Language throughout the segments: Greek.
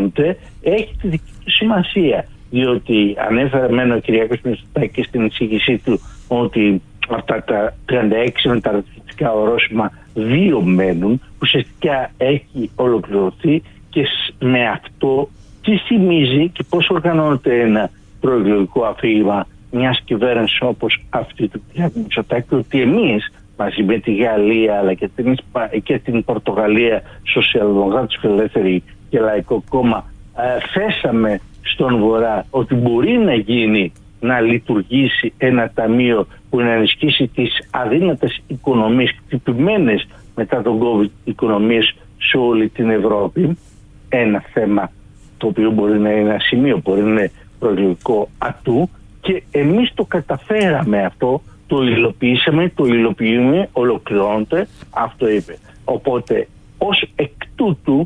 ολοκληρώνεται, έχει τη δική του σημασία. Διότι ανέφερε μεν ο Κυριάκος Μητσοτάκης στην εισήγησή του ότι αυτά τα 36 μεταρρυθμιστικά ορόσημα 2 μένουν, ουσιαστικά έχει ολοκληρωθεί, και με αυτό τι θυμίζει και πώς οργανώνεται ένα προεκλογικό αφήγημα μιας κυβέρνησης όπως αυτή του κ. Μητσοτάκη, ότι εμείς μαζί με τη Γαλλία αλλά και την Πορτογαλία, Σοσιαλδημοκράτες, Φιλελεύθεροι και Λαϊκό Κόμμα, θέσαμε στον Βορρά ότι μπορεί να γίνει, να λειτουργήσει ένα ταμείο που να ενισχύσει τις αδύνατες οικονομίες, χτυπημένες μετά τον COVID οικονομίες σε όλη την Ευρώπη. Ένα θέμα το οποίο μπορεί να είναι ένα σημείο, μπορεί να είναι προεκλογικό ατού, και εμείς το καταφέραμε αυτό, το υλοποιήσαμε, το υλοποιούμε, ολοκληρώνεται, αυτό είπε. Οπότε ως εκ τούτου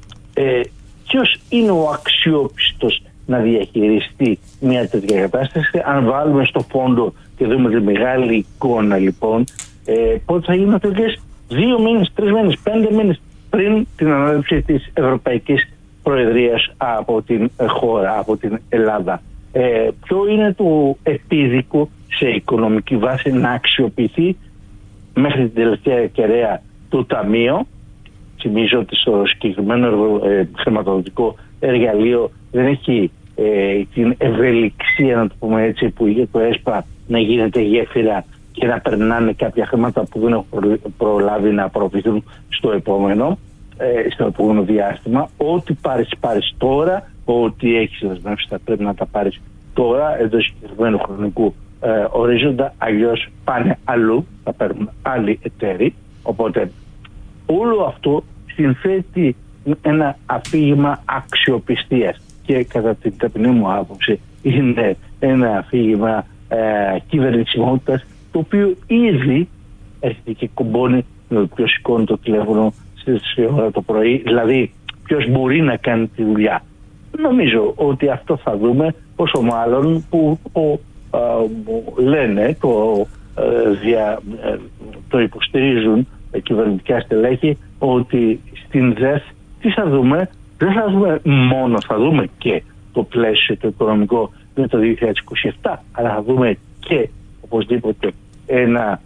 ποιος είναι ο αξιόπιστος να διαχειριστεί μια τέτοια κατάσταση? Αν βάλουμε στο φόντο και δούμε τη μεγάλη εικόνα, λοιπόν, πότε θα γίνουν αυτές? 2 μήνες, 3 μήνες, 5 μήνες πριν την ανάληψη της Ευρωπαϊκής Προεδρίας από την χώρα, από την Ελλάδα. Ποιο είναι το επίδικο σε οικονομική βάση να αξιοποιηθεί μέχρι την τελευταία κεραία το Ταμείο? Θυμίζω ότι στο συγκεκριμένο χρηματοδοτικό εργαλείο δεν έχει την ευελιξία, να το πούμε έτσι, που είχε το ΕΣΠΑ, να γίνεται γέφυρα και να περνάνε κάποια χρήματα που δεν έχουν προλάβει να απορροφηθούν στο επόμενο διάστημα. Ό,τι πάρεις τώρα, ό,τι έχεις δεσμεύσει θα πρέπει να τα πάρεις τώρα, εντός συγκεκριμένου χρονικού ορίζοντα, αλλιώς πάνε αλλού, θα παίρνουν άλλοι εταίροι. Οπότε όλο αυτό συνθέτει ένα αφήγημα αξιοπιστίας και κατά την ταπεινή μου άποψη είναι ένα αφήγημα κυβερνησιμότητας, το οποίο ήδη έρχεται και κομπώνει με ποιος σηκώνει το τηλέφωνο στις 3 ώρα το πρωί, δηλαδή ποιος μπορεί να κάνει τη δουλειά. Νομίζω ότι αυτό θα δούμε, πόσο μάλλον που λένε, το υποστηρίζουν κυβερνητικά στελέχη, ότι στην ΔΕΘ τι θα δούμε? Δεν θα δούμε μόνο, θα δούμε και το πλαίσιο το οικονομικό με το 2027, αλλά θα δούμε και οπωσδήποτε ένα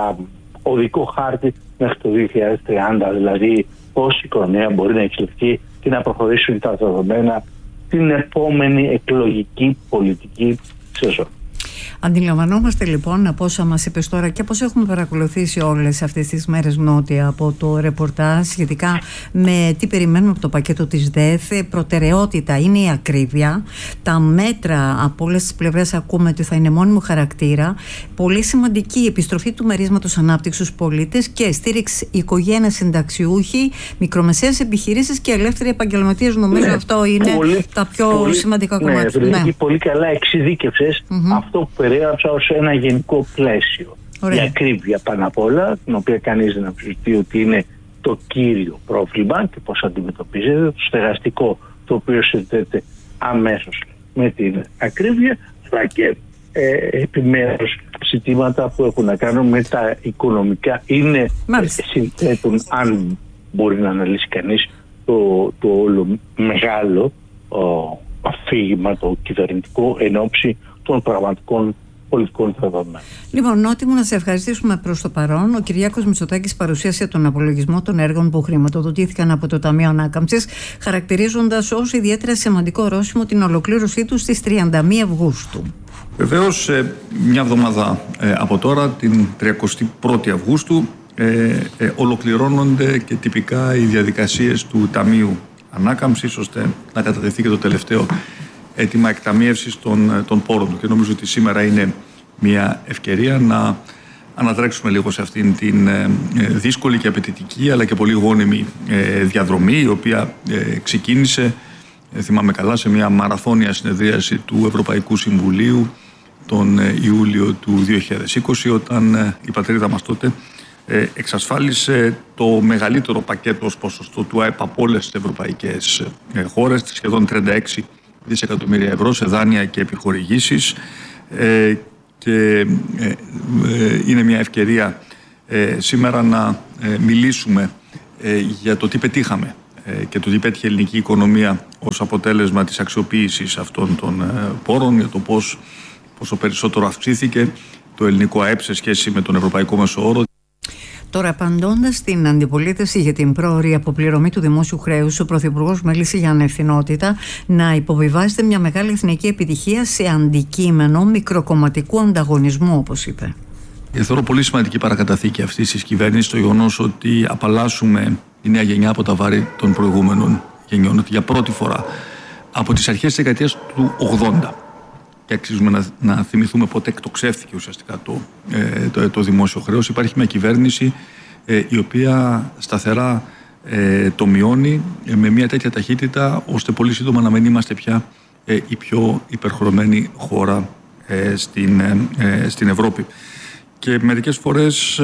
οδικό χάρτη μέχρι το 2030, δηλαδή πώς η οικονομία μπορεί να εξελιχθεί και να προχωρήσουν τα δεδομένα την επόμενη εκλογική πολιτική σεζόν. Αντιλαμβανόμαστε λοιπόν από όσα μας είπες τώρα και πώς έχουμε παρακολουθήσει όλες αυτές τις μέρες νότια από το ρεπορτάζ σχετικά με τι περιμένουμε από το πακέτο της ΔΕΘ. Προτεραιότητα είναι η ακρίβεια. Τα μέτρα από όλες τις πλευρές ακούμε ότι θα είναι μόνιμο χαρακτήρα. Πολύ σημαντική η επιστροφή του μερίσματος ανάπτυξης στους πολίτες και στήριξη οικογένειας, συνταξιούχοι, μικρομεσαίες επιχειρήσεις και ελεύθεροι επαγγελματίες. Νομίζω αυτό είναι τα πιο σημαντικά κομμάτια. Ναι. Πολύ καλά εξειδίκευσες αυτό που περιέγραψα ως ένα γενικό πλαίσιο. Ωραία. Η ακρίβεια πάνω απ' όλα, την οποία κανείς δεν αμφισβητεί ότι είναι το κύριο πρόβλημα και πώς αντιμετωπίζεται, το στεγαστικό, το οποίο συνδέεται αμέσως με την ακρίβεια, αλλά και επιμέρους ζητήματα που έχουν να κάνουν με τα οικονομικά. Είναι συνθέτουν, αν μπορεί να αναλύσει κανείς, το όλο μεγάλο αφήγημα, το κυβερνητικό, εν ώψη των πραγματικών πολιτικών δεδομένων. Λοιπόν, Νότιμο, να σε ευχαριστήσουμε προς το παρόν. Ο Κυριάκος Μητσοτάκης παρουσίασε τον απολογισμό των έργων που χρηματοδοτήθηκαν από το Ταμείο Ανάκαμψης, χαρακτηρίζοντας ως ιδιαίτερα σημαντικό ορόσημο την ολοκλήρωσή του στις 31 Αυγούστου. Βεβαίως, μια εβδομάδα από τώρα, την 31η Αυγούστου, ολοκληρώνονται και τυπικά οι διαδικασίες του Ταμείου Ανάκαμψης, ώστε να κατατεθεί και το τελευταίο έτοιμα εκταμίευσης των πόρων του. Και νομίζω ότι σήμερα είναι μια ευκαιρία να ανατρέξουμε λίγο σε αυτήν την δύσκολη και απαιτητική αλλά και πολύ γόνιμη διαδρομή, η οποία ξεκίνησε, θυμάμαι καλά, σε μια μαραθώνια συνεδρίαση του Ευρωπαϊκού Συμβουλίου τον Ιούλιο του 2020, όταν η πατρίδα μας τότε εξασφάλισε το μεγαλύτερο πακέτο ως ποσοστό του ΑΕΠ από όλες τις ευρωπαϊκές χώρες, σχεδόν 36 δισεκατομμύρια ευρώ σε δάνεια και επιχορηγήσεις, και είναι μια ευκαιρία σήμερα να μιλήσουμε για το τι πετύχαμε και το τι πέτυχε η ελληνική οικονομία ως αποτέλεσμα της αξιοποίησης αυτών των πόρων, για το πόσο περισσότερο αυξήθηκε το ελληνικό ΑΕΠ σε σχέση με τον ευρωπαϊκό μέσο όρο. Τώρα, απαντώντας στην αντιπολίτευση για την πρόωρη αποπληρωμή του δημόσιου χρέους, ο Πρωθυπουργός μίλησε για ανευθυνότητα να υποβιβάζεται μια μεγάλη εθνική επιτυχία σε αντικείμενο μικροκομματικού ανταγωνισμού, όπως είπε. Θεωρώ πολύ σημαντική παρακαταθήκη αυτής της κυβέρνησης το γεγονός ότι απαλλάσσουμε η νέα γενιά από τα βάρη των προηγούμενων γενιών. Ότι για πρώτη φορά από τις αρχές της δεκαετίας του 80, και αξίζουμε να θυμηθούμε πότε εκτοξεύθηκε ουσιαστικά το δημόσιο χρέος, υπάρχει μια κυβέρνηση η οποία σταθερά το μειώνει με μια τέτοια ταχύτητα ώστε πολύ σύντομα να μην είμαστε πια η πιο υπερχρεωμένη χώρα στην Ευρώπη. Και μερικές φορές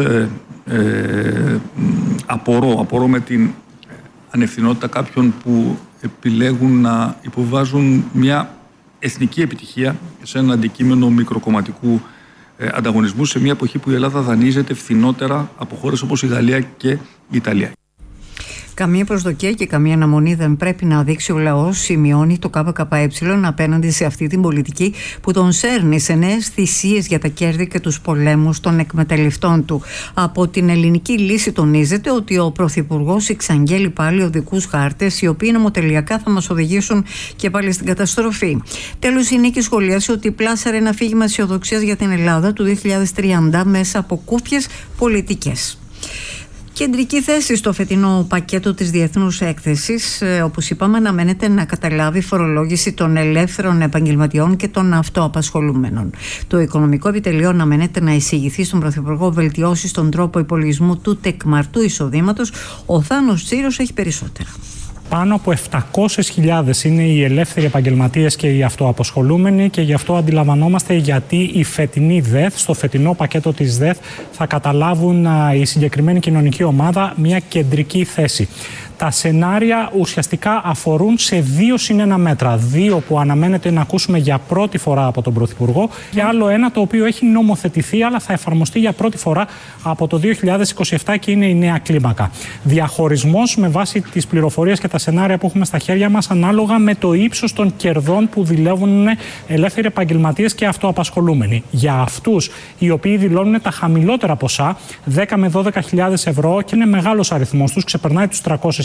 απορώ με την ανευθυνότητα κάποιων που επιλέγουν να υποβάζουν μια εθνική επιτυχία σε ένα αντικείμενο μικροκομματικού ανταγωνισμού σε μια εποχή που η Ελλάδα δανείζεται φθηνότερα από χώρες όπως η Γαλλία και η Ιταλία. Καμία προσδοκία και καμία αναμονή δεν πρέπει να δείξει ο λαός, σημειώνει το ΚΚΕ απέναντι σε αυτή την πολιτική που τον σέρνει σε νέες θυσίες για τα κέρδη και τους πολέμους των εκμεταλλευτών του. Από την ελληνική λύση τονίζεται ότι ο Πρωθυπουργός εξαγγέλει πάλι οδικούς χάρτες, οι οποίοι νομοτελειακά θα μας οδηγήσουν και πάλι στην καταστροφή. Τέλος, η Νίκη σχολίασε ότι πλάσαρε ένα φύγημα αισιοδοξίας για την Ελλάδα του 2030 μέσα από κούφιες πολιτικές. Κεντρική θέση στο φετινό πακέτο της Διεθνούς Έκθεσης, όπως είπαμε, αναμένεται να καταλάβει φορολόγηση των ελεύθερων επαγγελματιών και των αυτοαπασχολούμενων. Το Οικονομικό Επιτελείο αναμένεται να εισηγηθεί στον Πρωθυπουργό βελτιώσεις στον τρόπο υπολογισμού του τεκμαρτού εισοδήματος. Ο Θάνος Τσίρος έχει περισσότερα. Πάνω από 700.000 είναι οι ελεύθεροι επαγγελματίες και οι αυτοαπασχολούμενοι και γι' αυτό αντιλαμβανόμαστε γιατί η φετινή ΔΕΘ, στο φετινό πακέτο της ΔΕΘ, θα καταλάβουν η συγκεκριμένη κοινωνική ομάδα μια κεντρική θέση. Τα σενάρια ουσιαστικά αφορούν σε 2+1 μέτρα. 2 που αναμένεται να ακούσουμε για πρώτη φορά από τον Πρωθυπουργό και άλλο ένα το οποίο έχει νομοθετηθεί αλλά θα εφαρμοστεί για πρώτη φορά από το 2027 και είναι η νέα κλίμακα. Διαχωρισμός με βάση τις πληροφορίες και τα σενάρια που έχουμε στα χέρια μας ανάλογα με το ύψος των κερδών που δηλεύουν ελεύθεροι επαγγελματίες και αυτοαπασχολούμενοι. Για αυτούς οι οποίοι δηλώνουν τα χαμηλότερα ποσά, 10 με 12.000 ευρώ, και είναι μεγάλος αριθμός τους, ξεπερνάει τους 300.000,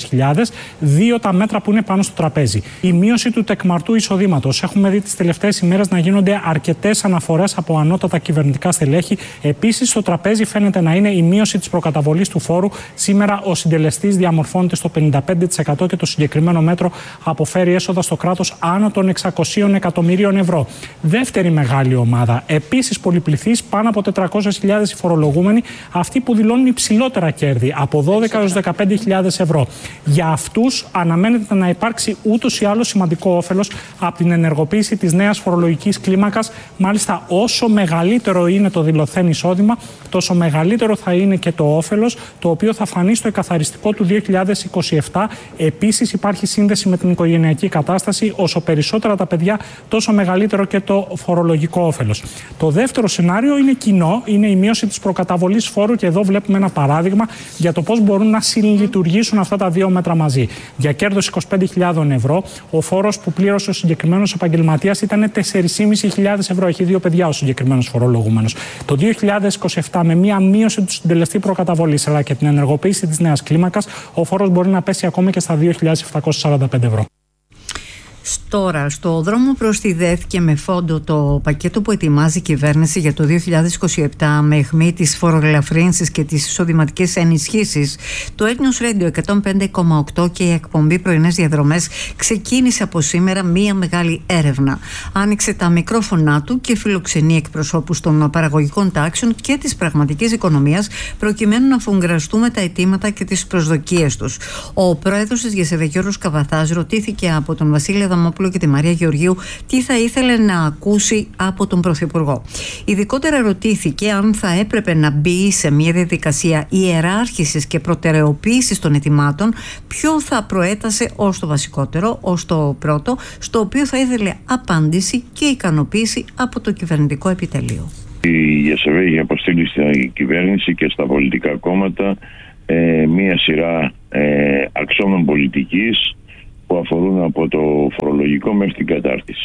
2 τα μέτρα που είναι πάνω στο τραπέζι. Η μείωση του τεκμαρτού εισοδήματος. Έχουμε δει τις τελευταίες ημέρες να γίνονται αρκετές αναφορές από ανώτατα κυβερνητικά στελέχη. Επίσης, στο τραπέζι φαίνεται να είναι η μείωση της προκαταβολής του φόρου. Σήμερα ο συντελεστής διαμορφώνεται στο 55% και το συγκεκριμένο μέτρο αποφέρει έσοδα στο κράτος άνω των 600 εκατομμυρίων ευρώ. Δεύτερη μεγάλη ομάδα. Επίσης, πολυπληθής, πάνω από 400.000 οι φορολογούμενοι, αυτοί που δηλώνουν υψηλότερα κέρδη, από 12 έως 15.000 ευρώ. Για αυτούς αναμένεται να υπάρξει ούτως ή άλλως σημαντικό όφελος από την ενεργοποίηση της νέας φορολογικής κλίμακας. Μάλιστα, όσο μεγαλύτερο είναι το δηλωθέν εισόδημα, τόσο μεγαλύτερο θα είναι και το όφελος, το οποίο θα φανεί στο εκαθαριστικό του 2027. Επίσης, υπάρχει σύνδεση με την οικογενειακή κατάσταση. Όσο περισσότερα τα παιδιά, τόσο μεγαλύτερο και το φορολογικό όφελος. Το δεύτερο σενάριο είναι κοινό, είναι η μείωση της προκαταβολής φόρου και εδώ βλέπουμε ένα παράδειγμα για το πώς μπορούν να συλλειτουργήσουν αυτά τα 2 μέτρα μαζί. Για κέρδος 25.000 ευρώ, ο φόρος που πλήρωσε ο συγκεκριμένος επαγγελματίας ήταν 4.500 ευρώ. Έχει 2 παιδιά ο συγκεκριμένος φορολογούμενος. Το 2027, με μία μείωση του συντελεστή προκαταβολής αλλά και την ενεργοποίηση της νέας κλίμακας, ο φόρος μπορεί να πέσει ακόμα και στα 2.745 ευρώ. Τώρα, στο δρόμο προς τη ΔΕΘ και με φόντο το πακέτο που ετοιμάζει η κυβέρνηση για το 2027 με αιχμή τις φοροελαφρύνσεις και τις εισοδηματικές ενισχύσεις, το Έθνος Radio 105,8 και η εκπομπή Πρωινές Διαδρομές ξεκίνησε από σήμερα μία μεγάλη έρευνα. Άνοιξε τα μικρόφωνά του και φιλοξενεί εκπροσώπους των παραγωγικών τάξεων και της πραγματικής οικονομίας προκειμένου να φουγκραστούμε τα αιτήματα και τις προσδοκίες τους. Ο πρόεδρος της ΓΕΣΕΒΕ, Γιώργος Καβαθάς, ρωτήθηκε από τον Βασίλη Αδαμόπουλο και τη Μαρία Γεωργίου τι θα ήθελε να ακούσει από τον Πρωθυπουργό. Ειδικότερα ρωτήθηκε αν θα έπρεπε να μπει σε μια διαδικασία ιεράρχησης και προτεραιοποίησης των αιτημάτων, ποιο θα προέτασε ως το βασικότερο, ως το πρώτο, στο οποίο θα ήθελε απάντηση και ικανοποίηση από το κυβερνητικό επιτελείο. Η ΓΕΣΕΒΕ είχε αποστείλει στην κυβέρνηση και στα πολιτικά κόμματα μία σειρά αξώνων πολιτικής που αφορούν από το φορολογικό μέχρι την κατάρτιση.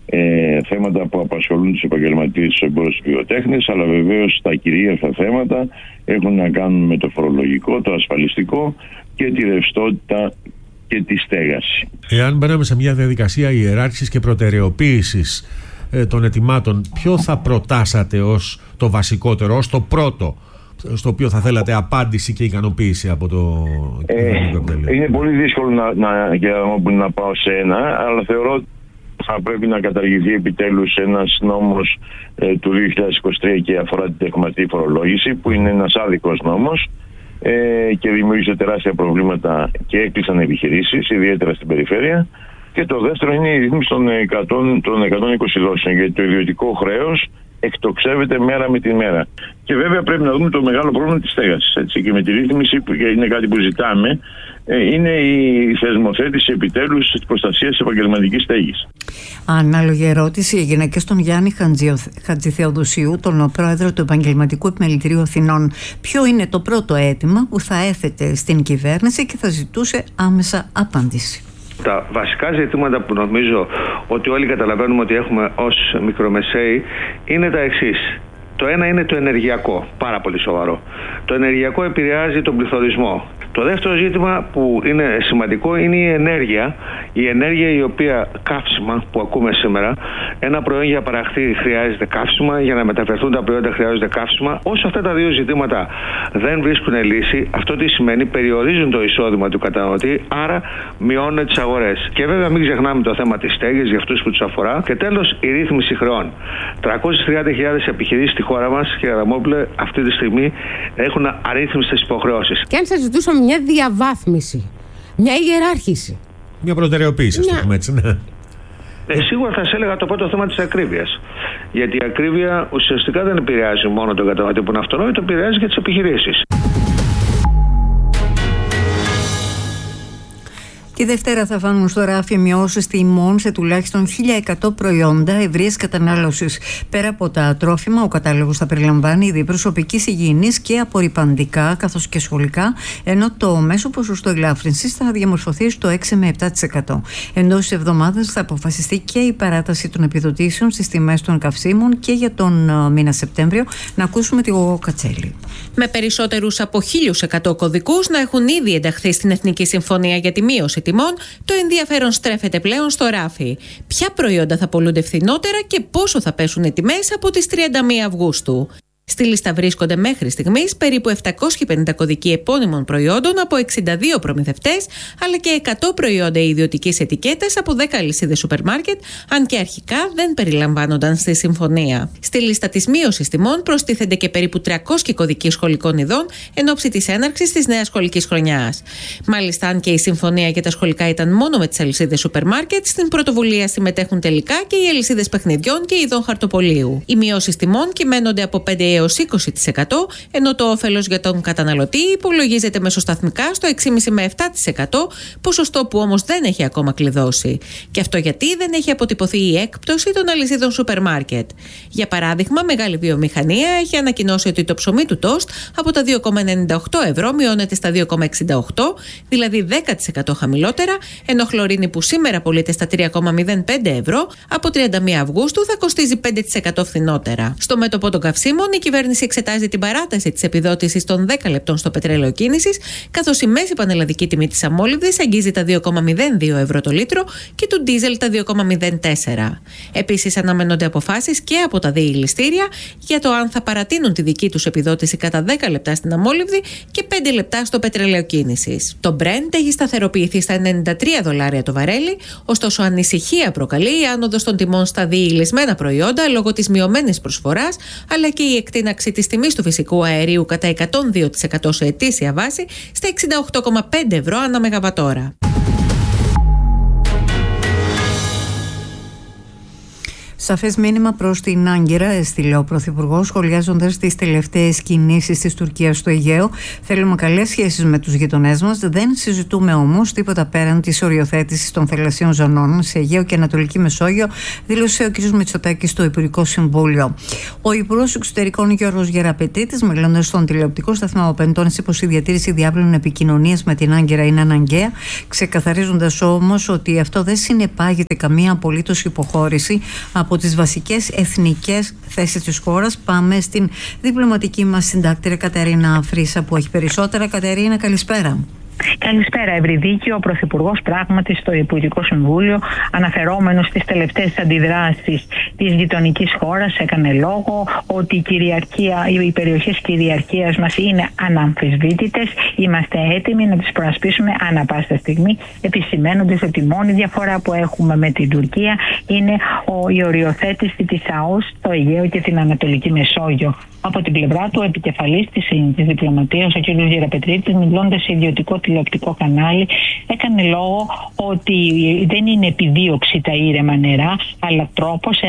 Θέματα που απασχολούν τους επαγγελματίες, τους εμπόρους, τους βιοτέχνες, αλλά βεβαίως τα κυρίαρχα θέματα έχουν να κάνουν με το φορολογικό, το ασφαλιστικό και τη ρευστότητα και τη στέγαση. Εάν μπαίναμε σε μια διαδικασία ιεράρχησης και προτεραιοποίησης των αιτημάτων, ποιο θα προτάσατε ως το βασικότερο, ως το πρώτο, στο οποίο θα θέλατε απάντηση και ικανοποίηση από το κοινωνικό επιτελείο? Είναι πολύ δύσκολο να πάω σε ένα, αλλά θεωρώ ότι θα πρέπει να καταργηθεί επιτέλους ένας νόμος του 2023 και αφορά την τεκματική φορολόγηση, που είναι ένας άδικος νόμος και δημιούργησε τεράστια προβλήματα και έκλεισαν επιχειρήσεις, ιδιαίτερα στην περιφέρεια. Και το δεύτερο είναι η ρύθμιση των 120 δόσεων, γιατί το ιδιωτικό χρέος εκτοξεύεται μέρα με τη μέρα. Και βέβαια πρέπει να δούμε το μεγάλο πρόβλημα της στέγασης. Έτσι. Και με τη ρύθμιση, που είναι κάτι που ζητάμε, είναι η θεσμοθέτηση επιτέλους της προστασίας της επαγγελματικής στέγης. Ανάλογη ερώτηση έγινε και στον Γιάννη Χατζηθεοδοσίου, τον πρόεδρο του Επαγγελματικού Επιμελητηρίου Αθηνών. Ποιο είναι το πρώτο αίτημα που θα έθετε στην κυβέρνηση και θα ζητούσε άμεσα απάντηση? Τα βασικά ζητήματα που νομίζω ότι όλοι καταλαβαίνουμε ότι έχουμε ως μικρομεσαίοι είναι τα εξής. Το ένα είναι το ενεργειακό, πάρα πολύ σοβαρό. Το ενεργειακό επηρεάζει τον πληθωρισμό. Το δεύτερο ζήτημα που είναι σημαντικό είναι η ενέργεια. Η ενέργεια η οποία καύσιμα που ακούμε σήμερα, ένα προϊόν για παραχθεί χρειάζεται καύσιμα, για να μεταφερθούν τα προϊόντα χρειάζονται καύσιμα. Όσο αυτά τα δύο ζητήματα δεν βρίσκουν λύση, αυτό τι σημαίνει? Περιορίζουν το εισόδημα του καταναλωτή, άρα μειώνουν τις αγορές. Και βέβαια μην ξεχνάμε το θέμα της στέγης για αυτούς που τους αφορά. Και τέλος, η ρύθμιση χρεών. 330.000 επιχειρήσεις στη χώρα μας, κύριε Αδαμόπουλε, αυτή τη στιγμή έχουν αρρύθμιστες υποχρεώσεις. Και αν σας ζητούσαμε μια διαβάθμιση, μια ιεράρχηση, μια προτεραιοποίηση, το πούμε έτσι, ναι. Σίγουρα θα σας έλεγα το πρώτο θέμα της ακρίβειας. Γιατί η ακρίβεια ουσιαστικά δεν επηρεάζει μόνο τον καταναλωτή που είναι αυτονόητο, επηρεάζει και τις επιχειρήσεις. Τη Δευτέρα θα φάνουν στο ράφι μειώσεις τιμών σε τουλάχιστον 1.100 προϊόντα ευρείας κατανάλωσης. Πέρα από τα τρόφιμα, ο κατάλογος θα περιλαμβάνει είδη προσωπικής υγιεινής και απορρυπαντικά, καθώς και σχολικά, ενώ το μέσο ποσοστό ελάφρυνσης θα διαμορφωθεί στο 6 με 7%. Εντός της εβδομάδας θα αποφασιστεί και η παράταση των επιδοτήσεων στις τιμές των καυσίμων και για τον μήνα Σεπτέμβριο. Να ακούσουμε τη Γογό Κατσέλη. Με περισσότερους από 1.100 κωδικούς να έχουν ήδη ενταχθεί στην Εθνική Συμφωνία για τη μείωση τιμών, το ενδιαφέρον στρέφεται πλέον στο ράφι. Ποια προϊόντα θα πωλούνται φθηνότερα και πόσο θα πέσουν οι τιμές από τις 31 Αυγούστου. Στη λίστα βρίσκονται μέχρι στιγμής περίπου 750 κωδικοί επώνυμων προϊόντων από 62 προμηθευτές, αλλά και 100 προϊόντα ιδιωτικής ετικέτας από 10 αλυσίδες σούπερ μάρκετ, αν και αρχικά δεν περιλαμβάνονταν στη συμφωνία. Στη λίστα της μείωσης τιμών προστίθενται και περίπου 300 κωδικοί σχολικών ειδών εν ώψη της έναρξης της νέας σχολικής χρονιάς. Μάλιστα, αν και η συμφωνία για τα σχολικά ήταν μόνο με τις αλυσίδες σούπερ μάρκετ, στην πρωτοβουλία συμμετέχουν τελικά και οι αλυσίδες παιχνιδιών και ειδών χαρτοπολίου. Οι μειώσεις τιμών κυμαίνονται από 5 έως 20%, ενώ το όφελος για τον καταναλωτή υπολογίζεται μεσοσταθμικά στο 6,5 με 7%, ποσοστό που όμως δεν έχει ακόμα κλειδώσει. Και αυτό γιατί δεν έχει αποτυπωθεί η έκπτωση των αλυσίδων σούπερ μάρκετ. Για παράδειγμα, μεγάλη βιομηχανία έχει ανακοινώσει ότι το ψωμί του τόστ από τα 2,98 ευρώ μειώνεται στα 2,68, δηλαδή 10% χαμηλότερα, ενώ χλωρίνη που σήμερα πωλείται στα 3,05 ευρώ, από 31 Αυγούστου θα κοστίζει 5% φθηνότερα. Στο μέτωπο των καυσίμων, η κυβέρνηση εξετάζει την παράταση της επιδότησης των 10 λεπτών στο πετρέλαιο κίνησης, καθώς η μέση πανελλαδική τιμή της αμόλυβδης αγγίζει τα 2,02 ευρώ το λίτρο και του ντίζελ τα 2,04. Επίσης, αναμένονται αποφάσεις και από τα διηλιστήρια για το αν θα παρατείνουν τη δική τους επιδότηση κατά 10 λεπτά στην αμόλυβδη και 5 λεπτά στο πετρέλαιο κίνησης. Το Brent έχει σταθεροποιηθεί στα $93 το βαρέλι, ωστόσο ανησυχία προκαλεί η άνοδος των τιμών στα διηλισμένα προϊόντα λόγω της μειωμένης προσφοράς, αλλά και η εκτείναξη της τιμής του φυσικού αερίου κατά 102% σε ετήσια βάση στα 68,5 ευρώ ανά μεγαβατόρα. Σαφές μήνυμα προς την Άγκυρα έστειλε ο Πρωθυπουργός, σχολιάζοντας τις τελευταίες κινήσεις της Τουρκίας στο Αιγαίο. Θέλουμε καλές σχέσεις με τους γειτονές μας. Δεν συζητούμε όμως τίποτα πέραν της οριοθέτησης των θαλασσίων ζωνών σε Αιγαίο και Ανατολική Μεσόγειο, δήλωσε ο κ. Μητσοτάκης στο Υπουργικό Συμβούλιο. Ο Υπουργός Εξωτερικών Γιώργος Γεραπετρίτης, μιλώντας στον τηλεοπτικό σταθμό, απεντώνησε πως η διατήρηση διάβλων επικοινωνίας με την Άγκυρα είναι αναγκαία, ξεκαθαρίζοντας όμως ότι αυτό δεν συνεπάγεται καμία απολύτως υποχώρηση από τις βασικές εθνικές θέσεις της χώρας. Πάμε στην διπλωματική μας συντάκτηρα Κατερίνα Φρίσα που έχει περισσότερα. Κατερίνα, καλησπέρα. Καλησπέρα, Ευρυδίκη. Ο Πρωθυπουργός πράγματι στο Υπουργικό Συμβούλιο, αναφερόμενος στις τελευταίες αντιδράσεις της γειτονικής χώρας, έκανε λόγο ότι οι περιοχές κυριαρχίας μας είναι αναμφισβήτητες. Είμαστε έτοιμοι να τις προασπίσουμε ανά πάσα στιγμή, επισημαίνοντας ότι η μόνη διαφορά που έχουμε με την Τουρκία είναι η οριοθέτηση της ΑΟΣ στο Αιγαίο και την Ανατολική Μεσόγειο. Από την πλευρά του, ο επικεφαλής της διπλωματίας, ο κ. Γεραπετρίτης, μιλώντας σε ιδιωτικό τηλεοπτικό κανάλι, έκανε λόγο ότι δεν είναι επιδίωξη τα ήρεμα νερά, αλλά τρόπος,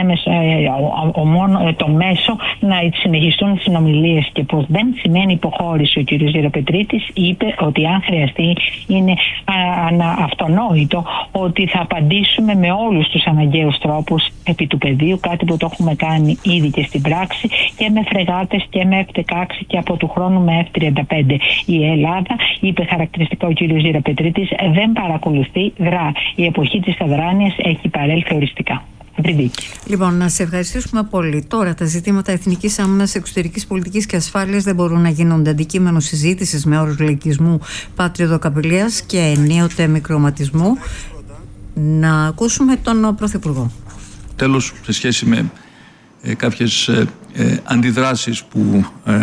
το μέσο να συνεχιστούν οι συνομιλίες, και πως δεν σημαίνει υποχώρηση. Ο κ. Γεραπετρίτης είπε ότι αν χρειαστεί, είναι αυτονόητο ότι θα απαντήσουμε με όλους τους αναγκαίους τρόπους επί του πεδίου, κάτι που το έχουμε κάνει ήδη και στην πράξη, και με φρεγάτες και με F-16 και από του χρόνου με F-35. Η Ελλάδα, είπε χαρακτηριστικά ο κ. Γεραπετρίτης, δεν παρακολουθεί, δρά. Η εποχή της αδράνειας έχει παρέλθει οριστικά. Λοιπόν, να σε ευχαριστήσουμε πολύ. Τώρα, τα ζητήματα εθνικής άμυνας, εξωτερικής πολιτικής και ασφάλειας δεν μπορούν να γίνονται αντικείμενο συζήτησης με όρους λαϊκισμού, πατριωτοκαπηλείας και ενίοτε μικροματισμού. Να ακούσουμε τον Πρωθυπουργό. Τέλος, σε σχέση με κάποιες αντιδράσεις που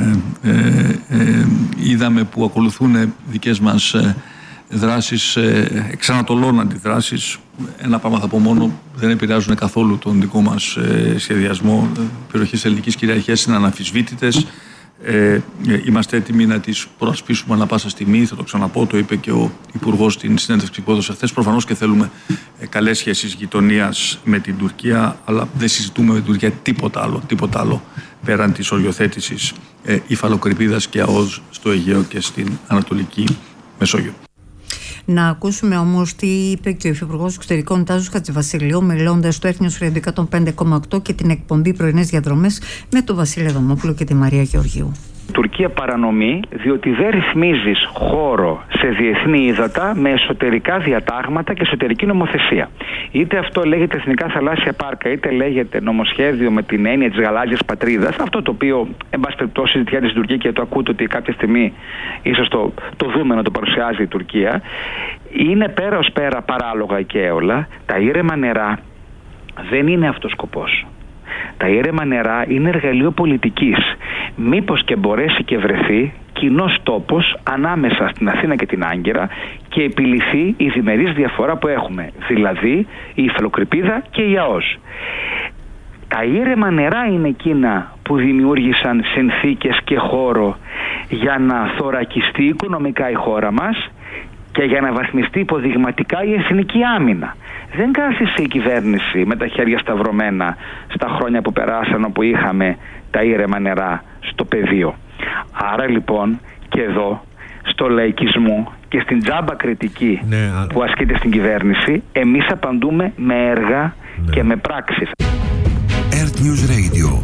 είδαμε που ακολουθούν δικές μας δράσεις, εξανατολών αντιδράσεις, ένα πράγμα θα πω μόνο, δεν επηρεάζουν καθόλου τον δικό μας σχεδιασμό. Περιοχές ελληνικής κυριαρχίας είναι αναμφισβήτητες. Είμαστε έτοιμοι να τις προασπίσουμε ανά πάσα στιγμή. Θα το ξαναπώ, το είπε και ο Υπουργός στην συνέντευξη που έδωσε χθες. Προφανώς και θέλουμε καλές σχέσεις γειτονίας με την Τουρκία, αλλά δεν συζητούμε με την Τουρκία τίποτα άλλο πέραν της οριοθέτησης υφαλοκρηπίδας και ΑΟΣ στο Αιγαίο και στην Ανατολική Μεσόγειο. Να ακούσουμε όμως τι είπε και ο Υφυπουργός Εξωτερικών Τάσος Χατζηβασιλείου, μιλώντας στο Έθνιος Radio 105,8 και την εκπομπή Πρωινές Διαδρομές με τον Βασίλη Αδαμόπουλο και τη Μαρία Γεωργίου. Η Τουρκία παρανομεί διότι δεν ρυθμίζεις χώρο σε διεθνή ύδατα με εσωτερικά διατάγματα και εσωτερική νομοθεσία. Είτε αυτό λέγεται Εθνικά Θαλάσσια Πάρκα, είτε λέγεται νομοσχέδιο με την έννοια της γαλάζιας πατρίδας, αυτό το οποίο, εν πάση περιπτώσει, συζητιάται στην Τουρκία και το ακούτε ότι κάποια στιγμή ίσως το δούμε να το παρουσιάζει η Τουρκία, είναι πέρα ως πέρα παράλογα και έολα. Τα ήρεμα νερά δεν είναι αυτός σκοπός. Τα ήρεμα νερά είναι εργαλείο πολιτικής. Μήπως και μπορέσει και βρεθεί κοινός τόπος ανάμεσα στην Αθήνα και την Άγκυρα και επιληθεί η διμερής διαφορά που έχουμε, δηλαδή η υφαλοκρηπίδα και η ΑΟΣ. Τα ήρεμα νερά είναι εκείνα που δημιούργησαν συνθήκες και χώρο για να θωρακιστεί οικονομικά η χώρα μας και για να βαθμιστεί υποδειγματικά η εθνική άμυνα. Δεν κάθισε η κυβέρνηση με τα χέρια σταυρωμένα στα χρόνια που περάσαν, όπου είχαμε τα ήρεμα νερά στο πεδίο. Άρα λοιπόν και εδώ, στο λαϊκισμό και στην τζάμπα κριτική που ασκείται στην κυβέρνηση, εμείς απαντούμε με έργα και με πράξεις. Earth News Radio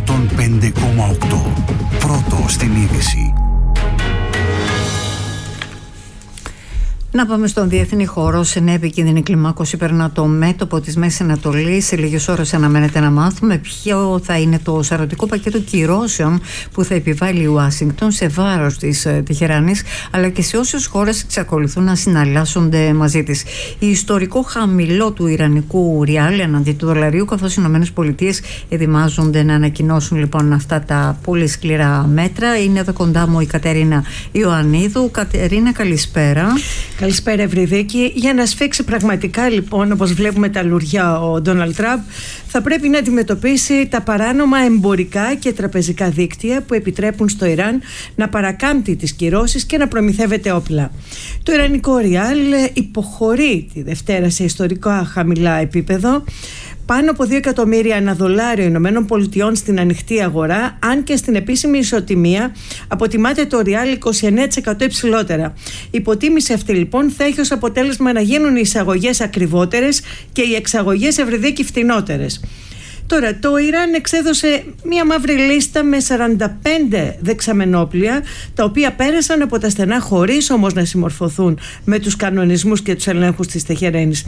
105,8. Πρώτο στην είδηση. Να πάμε στον διεθνή χώρο. Σε νέα επικίνδυνη κλιμάκωση περνά το μέτωπο της Μέσης Ανατολής. Σε λίγες ώρες αναμένεται να μάθουμε ποιο θα είναι το σαρωτικό πακέτο κυρώσεων που θα επιβάλλει η Ουάσιγκτον σε βάρος της Τεχεράνης, αλλά και σε όσες χώρες εξακολουθούν να συναλλάσσονται μαζί της. Η ιστορικό χαμηλό του ιρανικού ριάλ εναντί του δολαρίου, καθώς οι ΗΠΑ ετοιμάζονται να ανακοινώσουν λοιπόν αυτά τα πολύ σκληρά μέτρα. Είναι εδώ κοντά μου η Κατερίνα Ιωαννίδου. Κατερίνα, καλησπέρα. Καλησπέρα, Ευρυδίκη. Για να σφίξει πραγματικά λοιπόν, όπως βλέπουμε τα λουριά, ο Ντόναλντ Τραμπ θα πρέπει να αντιμετωπίσει τα παράνομα εμπορικά και τραπεζικά δίκτυα που επιτρέπουν στο Ιράν να παρακάμπτει τις κυρώσεις και να προμηθεύεται όπλα. Το ιρανικό ριάλ υποχωρεί τη Δευτέρα σε ιστορικά χαμηλά επίπεδο, πάνω από 2 εκατομμύρια ανά δολάριο Ηνωμένων Πολιτειών στην ανοιχτή αγορά, αν και στην επίσημη ισοτιμία αποτιμάται το ριάλ 29% υψηλότερα. Η υποτίμηση αυτή λοιπόν θα έχει ως αποτέλεσμα να γίνουν οι εισαγωγές ακριβότερες και οι εξαγωγές ευρυδίκη φτηνότερες. Τώρα, το Ιράν εξέδωσε μία μαύρη λίστα με 45 δεξαμενόπλια, τα οποία πέρασαν από τα στενά χωρίς όμως να συμμορφωθούν με τους κανονισμούς και τους ελέγχους της Τεχεράνης.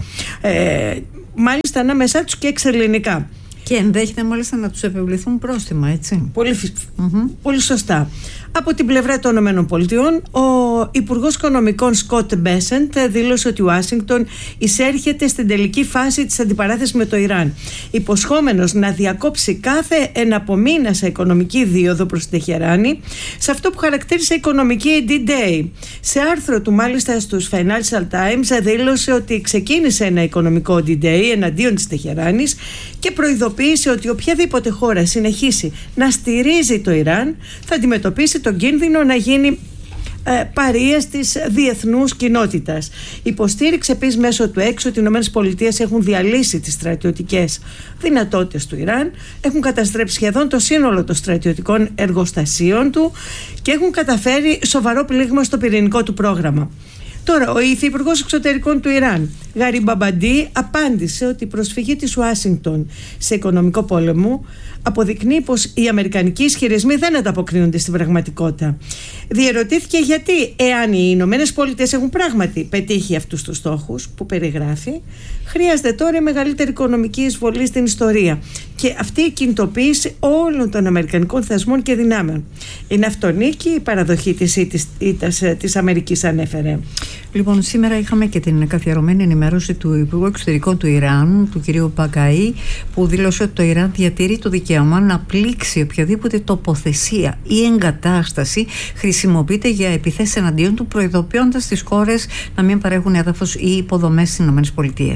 Μάλιστα ανάμεσά τους και εξελληνικά. Και ενδέχεται μάλιστα να τους επιβληθούν πρόστιμα, έτσι. Πολύ σωστά. Από την πλευρά των ΗΠΑ, ο Υπουργός Οικονομικών Σκοτ Μπέσεντ δήλωσε ότι η Ουάσιγκτον εισέρχεται στην τελική φάση της αντιπαράθεσης με το Ιράν, υποσχόμενος να διακόψει κάθε εναπομείνασα οικονομική δίωδο προς τη Τεχεράνη, σε αυτό που χαρακτήρισε οικονομική D-Day. Σε άρθρο του μάλιστα στους Financial Times δήλωσε ότι ξεκίνησε ένα οικονομικό D-Day εναντίον της Τεχεράνης και προειδοποίησε ότι οποιαδήποτε χώρα συνεχίσει να στηρίζει το Ιράν θα αντιμετωπίσει τον κίνδυνο να γίνει παρείας της διεθνούς κοινότητας. Υποστήριξε επίσης μέσω του έξω ότι οι ΗΠΑ έχουν διαλύσει τις στρατιωτικές δυνατότητες του Ιράν, έχουν καταστρέψει σχεδόν το σύνολο των στρατιωτικών εργοστασίων του και έχουν καταφέρει σοβαρό πλήγμα στο πυρηνικό του πρόγραμμα. Τώρα, ο υφυπουργός εξωτερικών του Ιράν, Γαρίμπ Αμπαντί, απάντησε ότι η προσφυγή της Ουάσιγκτον σε οικονομικό πόλεμο αποδεικνύει πως οι αμερικανικοί ισχυρισμοί δεν ανταποκρίνονται στην πραγματικότητα. Διερωτήθηκε γιατί, εάν οι Ηνωμένες Πολιτείες έχουν πράγματι πετύχει αυτούς τους στόχους που περιγράφει, χρειάζεται τώρα η μεγαλύτερη οικονομική εισβολή στην ιστορία και αυτή η κινητοποίηση όλων των αμερικανικών θεσμών και δυνάμεων. Είναι αυτονίκη η παραδοχή της ήττας της Αμερικής, ανέφερε. Λοιπόν, σήμερα είχαμε και την καθιερωμένη ενημέρωση του Υπουργού Εξωτερικών του Ιράν, του κ. Μπαγκαή, που δήλωσε ότι το Ιράν διατηρεί το δικαίωμα να πλήξει οποιαδήποτε τοποθεσία ή εγκατάσταση χρησιμοποιείται για επιθέσεις εναντίον του, προειδοποιώντας τις χώρες να μην παρέχουν έδαφος ή υποδομές στις ΗΠΑ.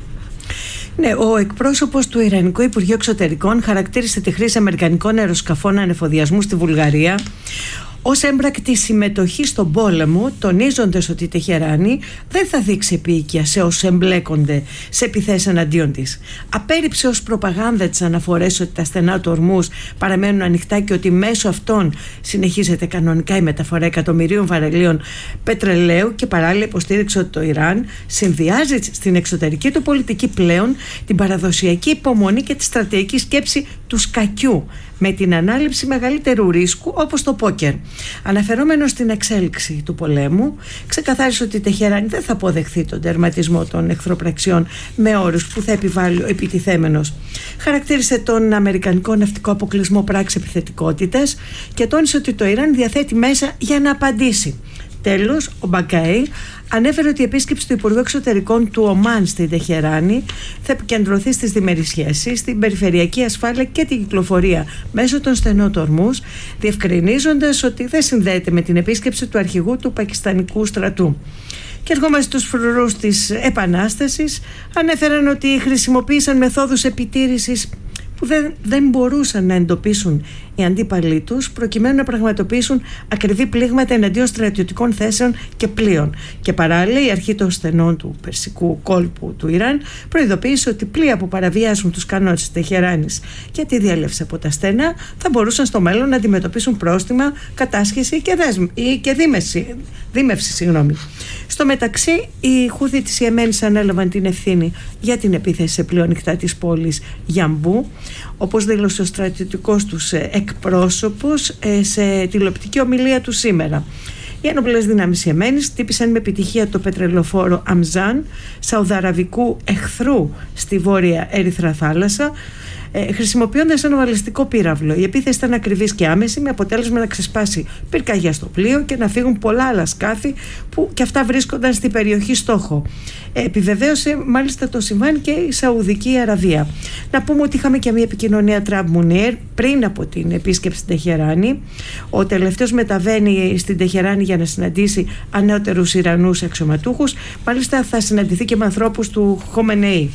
Ναι, ο εκπρόσωπος του Ιρανικού Υπουργείου Εξωτερικών χαρακτήρισε τη χρήση αμερικανικών αεροσκαφών ανεφοδιασμού στη Βουλγαρία ως έμπρακτη συμμετοχή στον πόλεμο, τονίζοντας ότι η Τεχεράνη δεν θα δείξει επίοικια σε όσους εμπλέκονται σε επιθέσεις εναντίον της. Απέρριψε ως προπαγάνδα τις αναφορές ότι τα στενά του Ορμούζ παραμένουν ανοιχτά και ότι μέσω αυτών συνεχίζεται κανονικά η μεταφορά εκατομμυρίων βαρελίων πετρελαίου, και παράλληλα υποστήριξε ότι το Ιράν συνδυάζει στην εξωτερική του πολιτική πλέον την παραδοσιακή υπομονή και τη στρατηγική σκέψη του σκακιού με την ανάληψη μεγαλύτερου ρίσκου, όπως το πόκερ. Αναφερόμενο στην εξέλιξη του πολέμου, ξεκαθάρισε ότι η Τεχεράνη δεν θα αποδεχθεί τον τερματισμό των εχθροπραξιών με όρους που θα επιβάλλει ο επιτιθέμενος. Χαρακτήρισε τον αμερικανικό ναυτικό αποκλεισμό πράξη επιθετικότητας και τόνισε ότι το Ιράν διαθέτει μέσα για να απαντήσει. Τέλος, ο Μπαγκαή ανέφερε ότι η επίσκεψη του Υπουργού Εξωτερικών του Ομάν στην Τεχεράνη θα επικεντρωθεί στις διμερείς σχέσεις, στην περιφερειακή ασφάλεια και την κυκλοφορία μέσω των στενών του Ορμούζ, διευκρινίζοντας ότι δεν συνδέεται με την επίσκεψη του αρχηγού του πακιστανικού στρατού. Και ερχόμαστε στους φρουρούς της Επανάστασης, ανέφεραν ότι χρησιμοποίησαν μεθόδους επιτήρησης που δεν μπορούσαν να εντοπίσουν οι αντίπαλοι τους, προκειμένου να πραγματοποιήσουν ακριβή πλήγματα εναντίον στρατιωτικών θέσεων και πλοίων. Και παράλληλα, η αρχή των στενών του Περσικού κόλπου του Ιράν προειδοποίησε ότι πλοία που παραβιάζουν τους κανόνες της Τεχεράνης και τη διέλευση από τα στενά θα μπορούσαν στο μέλλον να αντιμετωπίσουν πρόστιμα, κατάσχεση και δίμευση. Στο μεταξύ, οι Χούθι της Ιεμένης ανέλαβαν την ευθύνη για την επίθεση σε πλοίο νυχτά της πόλης Γιαμπού, όπως δήλωσε ο στρατιωτικός τους εκπρόσωπος σε τηλεοπτική ομιλία του σήμερα. Οι ένοπλες δυνάμεις Ιεμένης χτύπησαν με επιτυχία το πετρελοφόρο Αμζάν, σαουδαραβικού εχθρού στη βόρεια Ερυθρά θάλασσα, χρησιμοποιώντας ένα βαλιστικό πύραυλο. Η επίθεση ήταν ακριβής και άμεση, με αποτέλεσμα να ξεσπάσει πυρκαγιά στο πλοίο και να φύγουν πολλά άλλα σκάφη που και αυτά βρίσκονταν στην περιοχή στόχο. Επιβεβαίωσε μάλιστα το συμβάν και η Σαουδική Αραβία. Να πούμε ότι είχαμε και μια επικοινωνία Τραμπ Μουνίρ πριν από την επίσκεψη στην Τεχεράνη. Ο τελευταίος μεταβαίνει στην Τεχεράνη για να συναντήσει ανώτερους Ιρανούς αξιωματούχους. Μάλιστα θα συναντηθεί και με ανθρώπους του Χομενεή.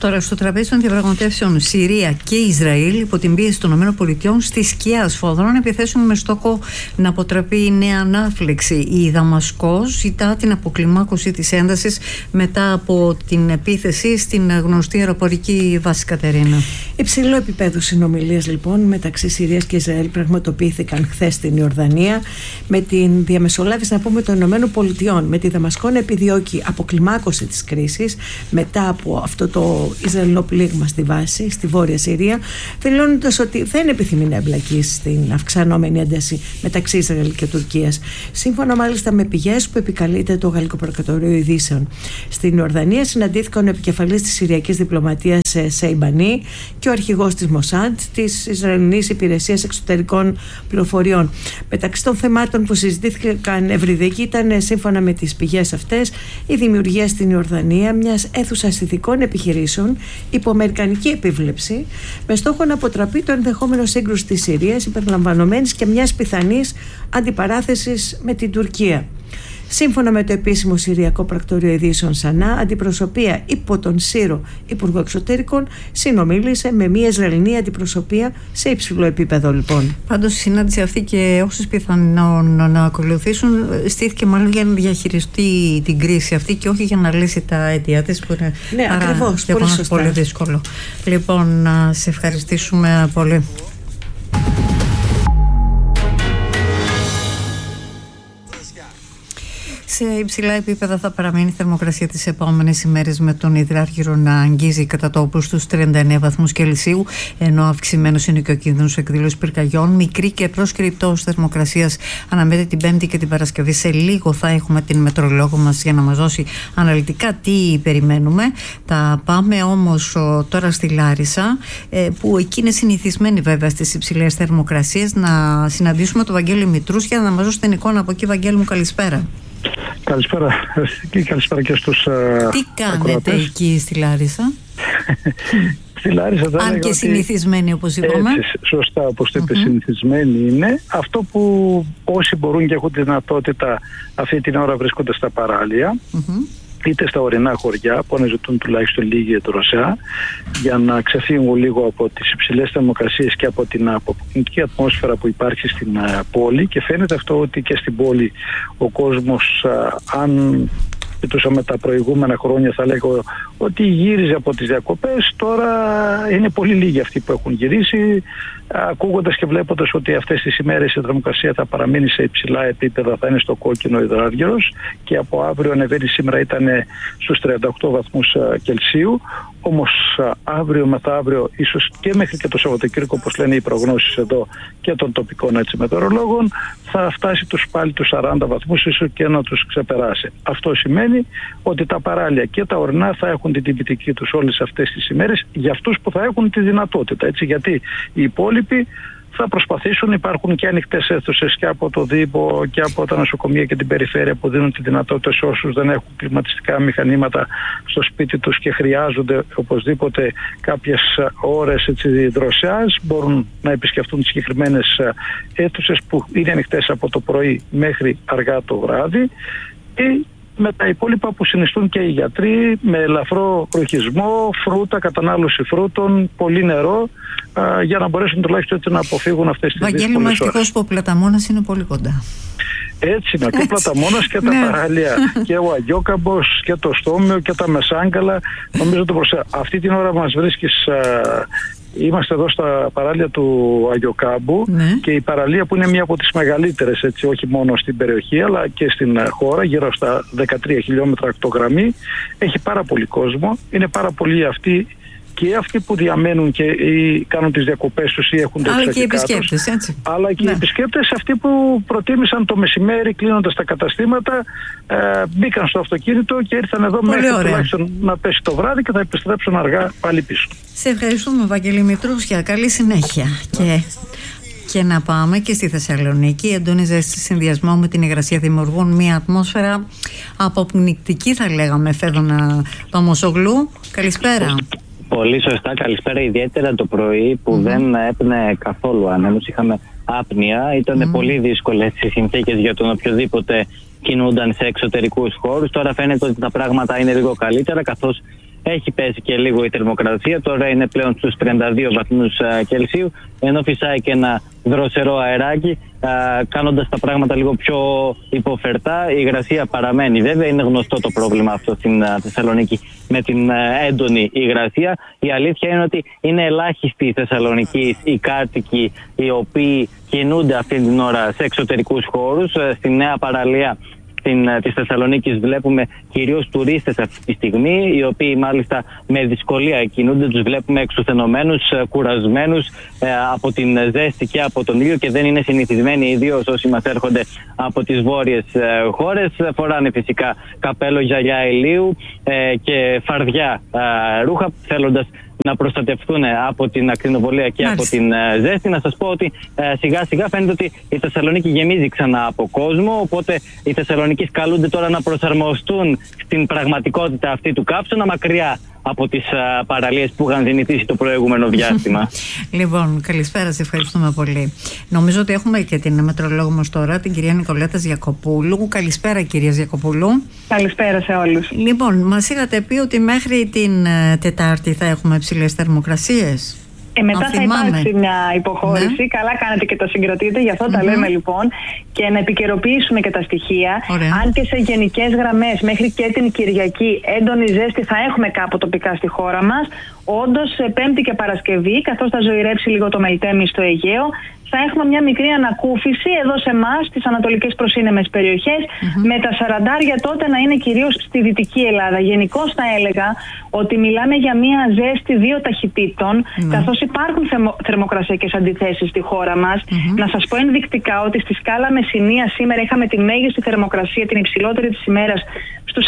Τώρα, στο τραπέζι των διαπραγματεύσεων Συρία και Ισραήλ, υπό την πίεση των ΗΠΑ, στη σκιά σφοδρών επιθέσεων με στόχο να αποτραπεί η νέα ανάφλεξη. Η Δαμασκός ζητά την αποκλιμάκωση της έντασης μετά από την επίθεση στην γνωστή αεροπορική βάση Κατερίνα. Υψηλό επίπεδο συνομιλίες λοιπόν μεταξύ Συρίας και Ισραήλ πραγματοποιήθηκαν χθες στην Ιορδανία, με την διαμεσολάβηση, να πούμε, των ΗΠΑ, με τη Δαμασκό να επιδιώκει αποκλιμάκωση της κρίσης μετά από αυτό το Ισραηλινό πλήγμα στη βάση, στη Βόρεια Συρία, δηλώνοντας ότι δεν επιθυμεί να εμπλακεί στην αυξανόμενη ένταση μεταξύ Ισραήλ και Τουρκίας. Σύμφωνα μάλιστα με πηγές που επικαλείται το Γαλλικό Προκατορείο Ειδήσεων. Στην Ιορδανία συναντήθηκαν ο επικεφαλής της Συριακής Διπλωματίας Σεϊμπανί και ο αρχηγός της Μοσάντ, της Ισραηλινής Υπηρεσίας Εξωτερικών Πληροφοριών. Μεταξύ των θεμάτων που συζητήθηκαν ευρυδίκη ήταν, σύμφωνα με τις πηγές αυτές, η δημιουργία στην Ιορδανία μιας αίθουσας ηθικών επιχειρήσεων υπό αμερικανική επίβλεψη, με στόχο να αποτραπεί το ενδεχόμενο σύγκρουση της Συρίας, υπερλαμβανομένης και μιας πιθανής αντιπαράθεσης με την Τουρκία. Σύμφωνα με το επίσημο Συριακό Πρακτορείο Ειδήσεων Σανά, αντιπροσωπεία υπό τον Σύρο Υπουργό Εξωτερικών συνομίλησε με μια Ισραηλινή αντιπροσωπεία σε υψηλό επίπεδο, λοιπόν. Πάντως η συνάντηση αυτή και όσες πιθανόν να ακολουθήσουν στήθηκε μάλλον για να διαχειριστεί την κρίση αυτή και όχι για να λύσει τα αίτια της, που είναι ακριβώς, πολύ δύσκολο. Λοιπόν, να σε ευχαριστήσουμε πολύ. Σε υψηλά επίπεδα θα παραμείνει η θερμοκρασία τις επόμενες ημέρες, με τον υδράργυρο να αγγίζει κατά τόπους τους 39 βαθμούς Κελσίου, ενώ αυξημένος είναι και ο κίνδυνος εκδήλωσης πυρκαγιών. Μικρή και πρόσκαιρη πτώση θερμοκρασίας αναμένεται την Πέμπτη και την Παρασκευή. Σε λίγο θα έχουμε την μετρολόγο μας για να μας δώσει αναλυτικά τι περιμένουμε. Τα πάμε όμως τώρα στη Λάρισα, που εκεί είναι συνηθισμένη βέβαια στις υψηλές θερμοκρασίες. Να συναντήσουμε τον Βαγγέλη Μητρούς για να μας δώσει την εικόνα από εκεί. Βαγγέλη μου, καλησπέρα. Καλησπέρα και καλησπέρα και στους Τι κάνετε ακροατές εκεί στη Λάρισα? Στη Λάρισα θα αν και συνηθισμένοι, όπως είπαμε. Έτσι, σωστά, όπως το είπε, συνηθισμένοι είναι. Αυτό που όσοι μπορούν και έχουν τη δυνατότητα αυτή την ώρα βρίσκονται στα παράλια, είτε στα ορεινά χωριά που αναζητούν τουλάχιστον λίγη δροσιά, για να ξεφύγουν λίγο από τις υψηλές θερμοκρασίες και από την αποκριτική ατμόσφαιρα που υπάρχει στην πόλη. Και φαίνεται αυτό ότι και στην πόλη ο κόσμος, αν κοιτούσαμε τα προηγούμενα χρόνια, θα λέγω ότι γύριζε από τις διακοπές. Τώρα είναι πολύ λίγοι αυτοί που έχουν γυρίσει, ακούγοντας και βλέποντας ότι αυτές τις ημέρες η θερμοκρασία θα παραμείνει σε υψηλά επίπεδα, θα είναι στο κόκκινο υδράργυρος, και από αύριο ανεβαίνει. Σήμερα ήταν στους 38 βαθμούς Κελσίου, όμως αύριο μεθαύριο, ίσως και μέχρι και το Σαββατοκύριακο, όπως λένε οι προγνώσεις εδώ και των τοπικών μετεωρολόγων, θα φτάσει πάλι τους 40 βαθμούς, ίσως και να τους ξεπεράσει. Αυτό σημαίνει ότι τα παράλια και τα ορεινά θα έχουν την τυπητική τους όλες αυτές τις ημέρες, για αυτούς που θα έχουν τη δυνατότητα. Έτσι, γιατί οι υπόλοιποι θα προσπαθήσουν. Υπάρχουν και ανοιχτές αίθουσες και από το Δήμο και από τα νοσοκομεία και την περιφέρεια που δίνουν τη δυνατότητα σε όσους δεν έχουν κλιματιστικά μηχανήματα στο σπίτι τους και χρειάζονται οπωσδήποτε κάποιες ώρες δροσιάς, μπορούν να επισκεφτούν τις συγκεκριμένες αίθουσες που είναι ανοιχτές από το πρωί μέχρι αργά το βράδυ, ή με τα υπόλοιπα που συνιστούν και οι γιατροί, με ελαφρό ρουχισμό, φρούτα, κατανάλωση φρούτων, πολύ νερό, για να μπορέσουν τουλάχιστον έτσι να αποφύγουν αυτές τις δύσκολες ώρες. Βαγγέλη, ευτυχώς που ο Πλαταμόνας είναι πολύ κοντά. Έτσι είναι, και ο Πλαταμόνας και τα παράλια, και ο Αγιόκαμπος και το Στόμιο και τα Μεσάγκαλα. Νομίζω ότι αυτή την ώρα μας βρίσκεις. Είμαστε εδώ στα παράλια του Αγιοκάμπου, και η παραλία που είναι μία από τις μεγαλύτερες, έτσι, όχι μόνο στην περιοχή αλλά και στην χώρα, γύρω στα 13 χιλιόμετρα ακτογραμμή, έχει πάρα πολύ κόσμο. Είναι πάρα πολλοί αυτοί, και αυτοί που διαμένουν και κάνουν τις διακοπές τους ή έχουν τα εξωτικά τους, αλλά και οι επισκέπτες, αυτοί που προτίμησαν το μεσημέρι κλείνοντας τα καταστήματα, μπήκαν στο αυτοκίνητο και ήρθαν εδώ μέχρι τουλάχιστον να πέσει το βράδυ και θα επιστρέψουν αργά πάλι πίσω. Σε ευχαριστούμε, Βαγγέλη Μητρούσια. Καλή συνέχεια. Και να πάμε και στη Θεσσαλονίκη. Έντονη ζέστη, συνδυασμό με την υγρασία, δημιουργούν μια ατμόσφαιρα αποπνικτική, θα λέγαμε. Φέδωνα Παμοσογλού, καλησπέρα. Πολύ σωστά, καλησπέρα. Ιδιαίτερα το πρωί που δεν έπνε καθόλου άνεμος, είχαμε άπνοια. Ήταν πολύ δύσκολες οι συνθήκες για τον οποιοδήποτε κινούνταν σε εξωτερικούς χώρους. Τώρα φαίνεται ότι τα πράγματα είναι λίγο καλύτερα, καθώς έχει πέσει και λίγο η θερμοκρασία. Τώρα είναι πλέον στους 32 βαθμούς Κελσίου, ενώ φυσάει και ένα δροσερό αεράκι, κάνοντας τα πράγματα λίγο πιο υποφερτά. Η υγρασία παραμένει βέβαια, είναι γνωστό το πρόβλημα αυτό στην Θεσσαλονίκη με την έντονη υγρασία. Η αλήθεια είναι ότι είναι ελάχιστοι οι Θεσσαλονικοί οι κάτοικοι οι οποίοι κινούνται αυτή την ώρα σε εξωτερικούς χώρους. Στη νέα παραλία της Θεσσαλονίκης βλέπουμε κυρίως τουρίστες αυτή τη στιγμή, οι οποίοι μάλιστα με δυσκολία κινούνται. Τους βλέπουμε εξουθενωμένους, κουρασμένους από την ζέστη και από τον ήλιο και δεν είναι συνηθισμένοι, ιδίως όσοι μας έρχονται από τις βόρειες χώρες. Φοράνε φυσικά καπέλο, γυαλιά ηλίου και φαρδιά ρούχα, θέλοντας να προστατευτούν από την ακτινοβολία και από την ζέστη. Να σας πω ότι σιγά σιγά φαίνεται ότι η Θεσσαλονίκη γεμίζει ξανά από κόσμο, οπότε οι Θεσσαλονικείς καλούνται τώρα να προσαρμοστούν στην πραγματικότητα αυτή του κάψωνα, μακριά από τις παραλίες που είχαν δυνητήσει το προηγούμενο διάστημα. Λοιπόν, καλησπέρα, σε ευχαριστούμε πολύ. Νομίζω ότι έχουμε και την μετρολόγο μας τώρα, την κυρία Νικολέτα Γιακοπούλου. Καλησπέρα, κυρία Γιακοπούλου. Καλησπέρα σε όλους. Λοιπόν, μας είχατε πει ότι μέχρι την Τετάρτη θα έχουμε υψηλές θερμοκρασίες. Μετά θα υπάρξει μια υποχώρηση. Ναι. Καλά κάνετε και το συγκρατείτε, γι' αυτό τα λέμε λοιπόν. Και να επικαιροποιήσουμε και τα στοιχεία. Ωραία. Αν και σε γενικές γραμμές μέχρι και την Κυριακή έντονη ζέστη θα έχουμε κάπου τοπικά στη χώρα μας, όντως Πέμπτη και Παρασκευή, καθώς θα ζωηρέψει λίγο το Μελτέμι στο Αιγαίο, θα έχουμε μια μικρή ανακούφιση εδώ σε εμάς, στις ανατολικές προσύνεμες περιοχές, με τα 40 τότε να είναι κυρίως στη Δυτική Ελλάδα. Γενικώς θα έλεγα ότι μιλάμε για μια ζέστη δύο ταχυτήτων, καθώς υπάρχουν θερμοκρασιακές αντιθέσεις στη χώρα μας. Να σας πω ενδεικτικά ότι στη σκάλα Μεσσηνίας σήμερα είχαμε τη μέγιστη θερμοκρασία, την υψηλότερη της ημέρας, στους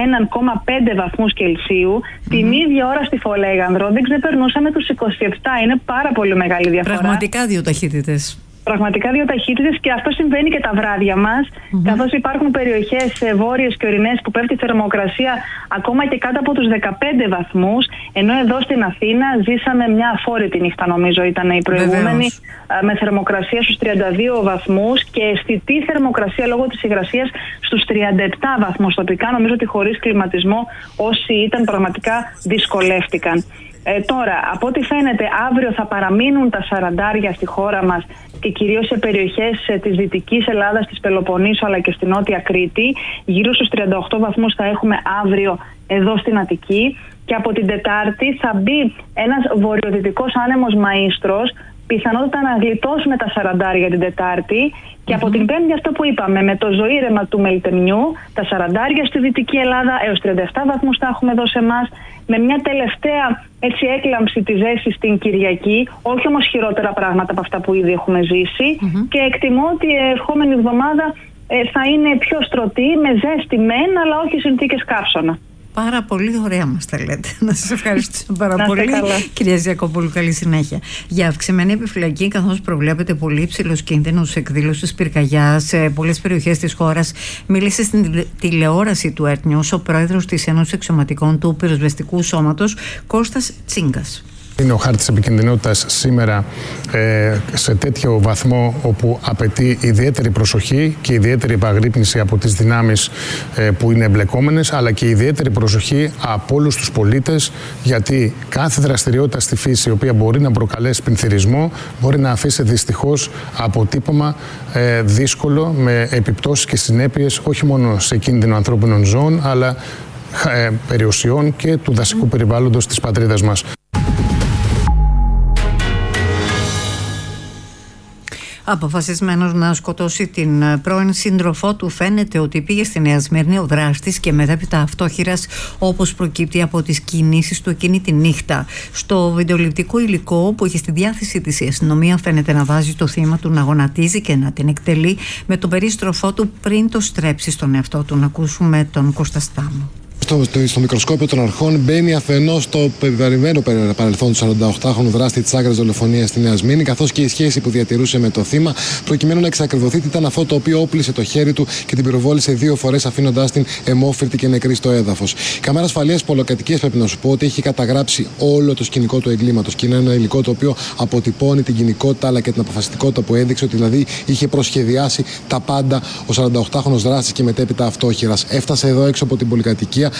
41,5 βαθμούς Κελσίου. Την ίδια ώρα στη Φολέγανδρο δεν ξεπερνούσαμε τους 27. Είναι πάρα πολύ μεγάλη διαφορά. Πραγματικά δύο ταχύτητες. Πραγματικά δύο ταχύτητες, και αυτό συμβαίνει και τα βράδια μας, καθώς υπάρχουν περιοχές βόρειες και ορεινές που πέφτει η θερμοκρασία ακόμα και κάτω από τους 15 βαθμούς, ενώ εδώ στην Αθήνα ζήσαμε μια αφόρητη νύχτα, νομίζω ήταν η προηγούμενη, με θερμοκρασία στους 32 βαθμούς και αισθητή θερμοκρασία λόγω της υγρασίας στους 37 βαθμούς τοπικά. Νομίζω ότι χωρίς κλιματισμό όσοι ήταν πραγματικά δυσκολεύτηκαν. Τώρα, από ό,τι φαίνεται, αύριο θα παραμείνουν τα 40 στη χώρα μας και κυρίως σε περιοχές της Δυτικής Ελλάδας, της Πελοποννήσου αλλά και στη Νότια Κρήτη. Γύρω στους 38 βαθμούς θα έχουμε αύριο εδώ στην Αττική, και από την Τετάρτη θα μπει ένας βορειοδυτικός άνεμος μαΐστρος, πιθανότητα να γλιτώσουμε τα 40 την Τετάρτη. Και από την Πέμπτη, αυτό που είπαμε, με το ζωήρεμα του Μελτεμιού, τα 40 στη Δυτική Ελλάδα, έως 37 βαθμούς θα έχουμε εδώ σε εμάς, με μια τελευταία έκλαμψη της ζέσης στην Κυριακή, όχι όμως χειρότερα πράγματα από αυτά που ήδη έχουμε ζήσει. Και εκτιμώ ότι η ερχόμενη εβδομάδα θα είναι πιο στρωτή, με ζέστη μεν, αλλά όχι συνθήκες καύσωνα. Πάρα πολύ ωραία μας τα λέτε. Να σας ευχαριστήσω πάρα πολύ, κυρία Γιακοπούλου. Καλή συνέχεια. Για αυξημένη επιφυλακή, καθώς προβλέπεται πολύ υψηλός κίνδυνος εκδήλωσης πυρκαγιάς σε πολλές περιοχές της χώρας, μίλησε στην τηλεόραση του Earth News ο πρόεδρος της Ένωσης Εξωματικών του Πυροσβεστικού Σώματος, Κώστας Τσίγκας. Είναι ο χάρτης επικινδυνότητας σήμερα σε τέτοιο βαθμό όπου απαιτεί ιδιαίτερη προσοχή και ιδιαίτερη επαγρύπνηση από τις δυνάμεις που είναι εμπλεκόμενες, αλλά και ιδιαίτερη προσοχή από όλους τους πολίτες, γιατί κάθε δραστηριότητα στη φύση η οποία μπορεί να προκαλέσει πλημμυρισμό μπορεί να αφήσει δυστυχώς αποτύπωμα δύσκολο, με επιπτώσεις και συνέπειες όχι μόνο σε κίνδυνο ανθρώπινων ζώων, αλλά περιουσιών και του δασικού περιβάλλοντος της πατρίδας μας. Αποφασισμένος να σκοτώσει την πρώην σύντροφό του, φαίνεται ότι πήγε στη Νέα Σμύρνη ο δράστης και μετέπειτα αυτόχειρας, όπως προκύπτει από τις κινήσεις του εκείνη τη νύχτα. Στο βιντεοληπτικό υλικό που είχε στη διάθεση της η αστυνομία, φαίνεται να βάζει το θύμα του να γονατίζει και να την εκτελεί με τον περίστροφό του πριν το στρέψει στον εαυτό του. Να ακούσουμε τον Κώστα Στάμου. Στο μικροσκόπιο των αρχών μπαίνει αφενός το περιβαλλημένο παρελθόν του 48χρονου δράστη της άγριας δολοφονίας στη Νέα Σμύρνη, καθώς και η σχέση που διατηρούσε με το θύμα, προκειμένου να εξακριβωθεί τι ήταν αυτό το οποίο όπλησε το χέρι του και την πυροβόλησε 2 φορές, αφήνοντάς την αιμόφυρτη και νεκρή στο έδαφος. Η κάμερα ασφαλείας πολυκατοικίας, πρέπει να σου πω, ότι έχει καταγράψει όλο το σκηνικό του εγκλήματος και είναι ένα υλικό το οποίο αποτυπώνει την κοινικότητα αλλά και την αποφασιστικότητα που έδειξε, ότι δηλαδή είχε προσχεδιάσει τα πάντα ο 48χρονος δράστης και μετέπειτα αυτόχειρας. Έφτασε εδώ έξω από την πολυκατοικία,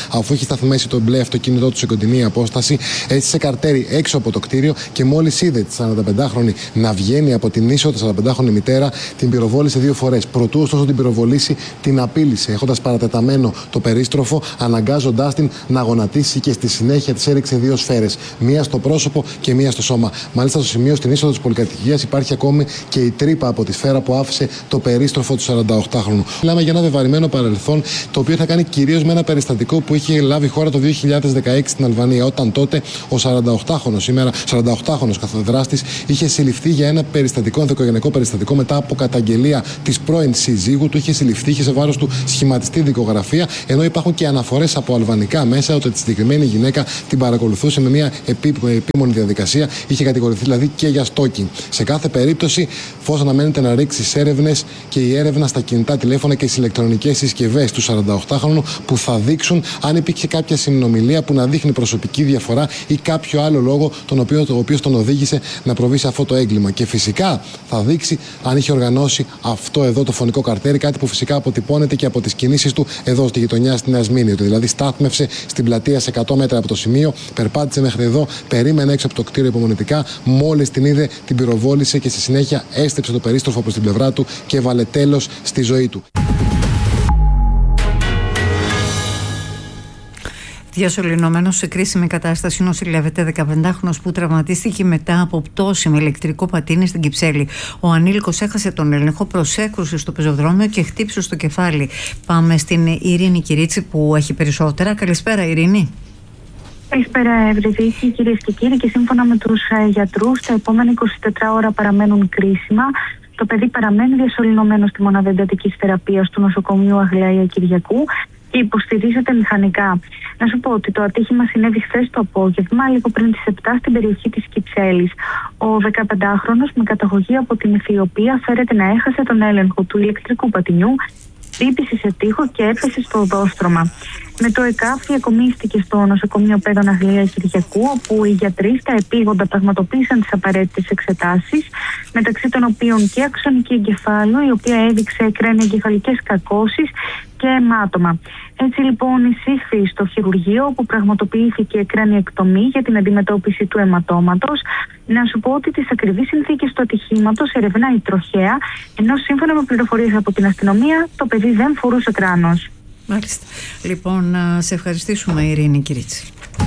αφού έχει σταθμίσει το μπλε αυτοκίνητό του σε κοντινή απόσταση, έστησε καρτέρι έξω από το κτίριο και μόλις είδε τη 45χρονη να βγαίνει από την είσοδο, τη 45χρονη μητέρα, την πυροβόλησε 2 φορές. Προτού ωστόσο την πυροβολήσει, την απείλησε, έχοντας παρατεταμένο το περίστροφο, αναγκάζοντάς την να γονατίσει και στη συνέχεια της έριξε 2 σφαίρες. Μία στο πρόσωπο και μία στο σώμα. Μάλιστα, στο σημείο στην είσοδο της πολυκατοικίας υπάρχει ακόμη και η τρύπα από τη σφαίρα που άφησε το περίστροφο του 48χρονου. Μιλάμε για ένα βεβαρημένο παρελθόν, το οποίο θα κάνει κυρίως με ένα περιστατικό που είχε λάβει χώρα το 2016 στην Αλβανία, όταν τότε ο 48χρονος καθοδράστης είχε συλληφθεί για ένα περιστατικό, ενδοοικογενειακό περιστατικό, μετά από καταγγελία της πρώην σύζυγου του. Είχε συλληφθεί, είχε σε βάρος του σχηματιστεί δικογραφία, ενώ υπάρχουν και αναφορές από αλβανικά μέσα ότι τη συγκεκριμένη γυναίκα την παρακολουθούσε με μια επίμονη διαδικασία, είχε κατηγορηθεί δηλαδή και για stalking. Σε κάθε περίπτωση, φως αναμένεται να ρίξει σε έρευνες και η έρευνα στα κινητά τηλέφωνα και στις ηλεκτρονικές συσκευές του 48χρονου, που θα δείξουν αν υπήρχε κάποια συνομιλία που να δείχνει προσωπική διαφορά ή κάποιο άλλο λόγο ο οποίος τον οδήγησε να προβεί σε αυτό το έγκλημα. Και φυσικά θα δείξει αν είχε οργανώσει αυτό εδώ το φωνικό καρτέρι, κάτι που φυσικά αποτυπώνεται και από τις κινήσεις του εδώ στη γειτονιά στην Νέα Σμύρνη. Ότι δηλαδή στάθμευσε στην πλατεία σε 100 μέτρα από το σημείο, περπάτησε μέχρι εδώ, περίμενε έξω από το κτίριο υπομονετικά, μόλις την είδε, την πυροβόλησε και στη συνέχεια έστρεψε το περίστροφο προς την πλευρά του και έβαλε τέλος στη ζωή του. Διασωληνωμένος σε κρίσιμη κατάσταση νοσηλεύεται 15χρονος που τραυματίστηκε μετά από πτώση με ηλεκτρικό πατίνι στην Κυψέλη. Ο ανήλικος έχασε τον έλεγχο, προσέκρουσε στο πεζοδρόμιο και χτύπησε στο κεφάλι. Πάμε στην Ειρήνη Κυρίτσι που έχει περισσότερα. Καλησπέρα, Ειρήνη. Καλησπέρα, Ευρυδίκη, κυρίες και κύριοι. Και σύμφωνα με τους γιατρούς, τα επόμενα 24 ώρα παραμένουν κρίσιμα. Το παιδί παραμένει διασωληνωμένο στη μονάδα εντατικής θεραπείας του νοσοκομείου Αγλαία Κυριακού και υποστηρίζεται μηχανικά. Να σου πω ότι το ατύχημα συνέβη χθες το απόγευμα, λίγο πριν τις 7, στην περιοχή της Κυψέλης. Ο 15χρονος με καταγωγή από την Αιθιοπία φέρεται να έχασε τον έλεγχο του ηλεκτρικού πατινιού, χτύπησε σε τοίχο και έπεσε στο οδόστρωμα. Με το ΕΚΑΒ διακομίστηκε στο νοσοκομείο Πέδων Αγλαία Κυριακού, όπου οι γιατροί στα επίγοντα πραγματοποίησαν τις απαραίτητες εξετάσεις, μεταξύ των οποίων και αξονική εγκεφάλου, η οποία έδειξε κρανιοεγκεφαλικές κακώσεις και αιμάτωμα. Έτσι λοιπόν εισήχθη στο χειρουργείο, όπου πραγματοποιήθηκε κρανιοεκτομή για την αντιμετώπιση του αιματώματος. Να σου πω ότι τις ακριβείς συνθήκες του ατυχήματος ερευνάει η τροχέα, ενώ σύμφωνα με πληροφορίες από την αστυνομία το παιδί δεν φορούσε κράνος. Μάλιστα. Λοιπόν, να σε ευχαριστήσουμε, Ειρήνη Κυρίτσι.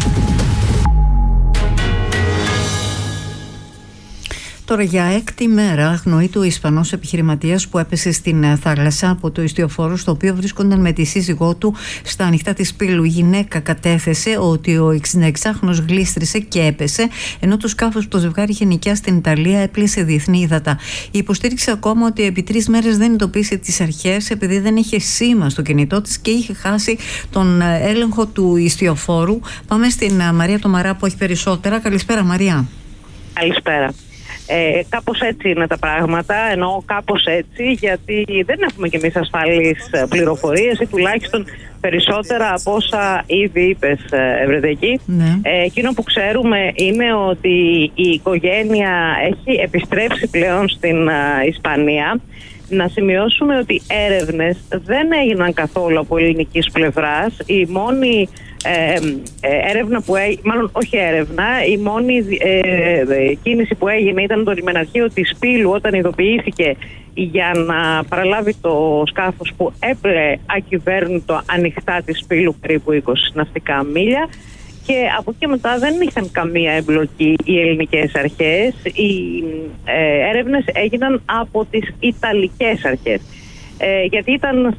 Τώρα για 6η μέρα αγνοείται ο Ισπανός επιχειρηματίας που έπεσε στην θάλασσα από το ιστιοφόρο στο οποίο βρίσκονταν με τη σύζυγό του στα ανοιχτά της Πύλου. Η γυναίκα κατέθεσε ότι ο 66χρονος γλίστρισε και έπεσε, ενώ το σκάφος που το ζευγάρι είχε νοικιάσει στην Ιταλία έπλησε διεθνή ύδατα. Υποστήριξε ακόμα ότι επί 3 μέρες δεν ειδοποίησε τις αρχές επειδή δεν είχε σήμα στο κινητό της και είχε χάσει τον έλεγχο του ιστιοφόρου. Πάμε στην Μαρία Τομαρά που έχει περισσότερα. Καλησπέρα, Μαρία. Καλησπέρα. Κάπως έτσι είναι τα πράγματα, εννοώ κάπως έτσι γιατί δεν έχουμε κι εμείς ασφαλείς πληροφορίες ή τουλάχιστον περισσότερα από όσα ήδη είπες, Ευρεδεκή. Ναι. Εκείνο που ξέρουμε είναι ότι η οικογένεια έχει επιστρέψει πλέον στην Ισπανία. Να σημειώσουμε ότι έρευνες δεν έγιναν καθόλου από ελληνικής πλευράς. Η μόνη έρευνα που μάλλον όχι έρευνα, η μόνη κίνηση που έγινε ήταν το λιμεναρχείο της Πύλου όταν ειδοποιήθηκε για να παραλάβει το σκάφος που έπλεε ακυβέρνητο ανοιχτά της Πύλου περίπου 20 ναυτικά μίλια. Και από εκεί μετά δεν είχαν καμία εμπλοκή οι ελληνικές αρχές. Οι έρευνες έγιναν από τις Ιταλικές αρχές. Γιατί ήταν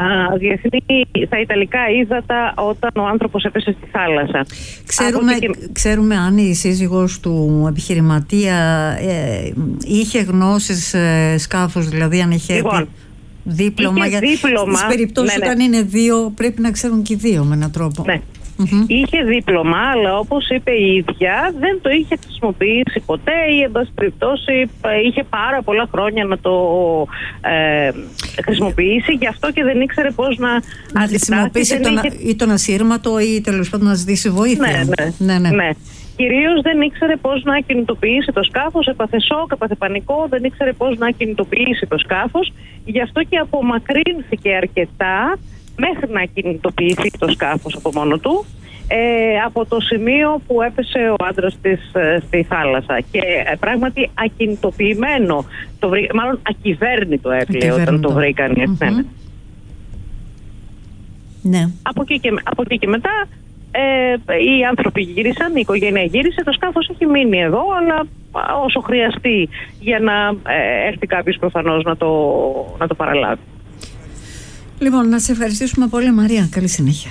στα Ιταλικά ύδατα όταν ο άνθρωπος έπεσε στη θάλασσα. Ξέρουμε αν η σύζυγος του επιχειρηματία είχε γνώσεις σκάφους, δηλαδή αν είχε δίπλωμα. Στις περιπτώσεις όταν είναι δύο πρέπει να ξέρουν και οι δύο με έναν τρόπο. Ναι. Είχε δίπλωμα, αλλά όπως είπε η ίδια δεν το είχε χρησιμοποιήσει ποτέ ή εν πάση περιπτώσει είχε πάρα πολλά χρόνια να το χρησιμοποιήσει, γι' αυτό και δεν ήξερε πώς να χρησιμοποιήσει ή τον ασύρματο ή τέλος πάντων να ζητήσει βοήθεια. Ναι. Κυρίως δεν ήξερε πώς να κινητοποιήσει το σκάφος, έπαθε σοκ, έπαθε πανικό, δεν ήξερε πώς να κινητοποιήσει το σκάφος, γι' αυτό και απομακρύνθηκε αρκετά μέχρι να κινητοποιηθεί το σκάφος από μόνο του από το σημείο που έπεσε ο άντρας της στη θάλασσα. Και πράγματι ακινητοποιημένο, μάλλον ακυβέρνητο έπλεε όταν το βρήκαν οι αστυνομικοί. Ναι. Από εκεί και μετά οι άνθρωποι γύρισαν, η οικογένεια γύρισε, το σκάφος έχει μείνει εδώ, αλλά όσο χρειαστεί για να έρθει κάποιος προφανώς να το παραλάβει. Λοιπόν, να σε ευχαριστήσουμε πολύ, Μαρία. Καλή συνέχεια.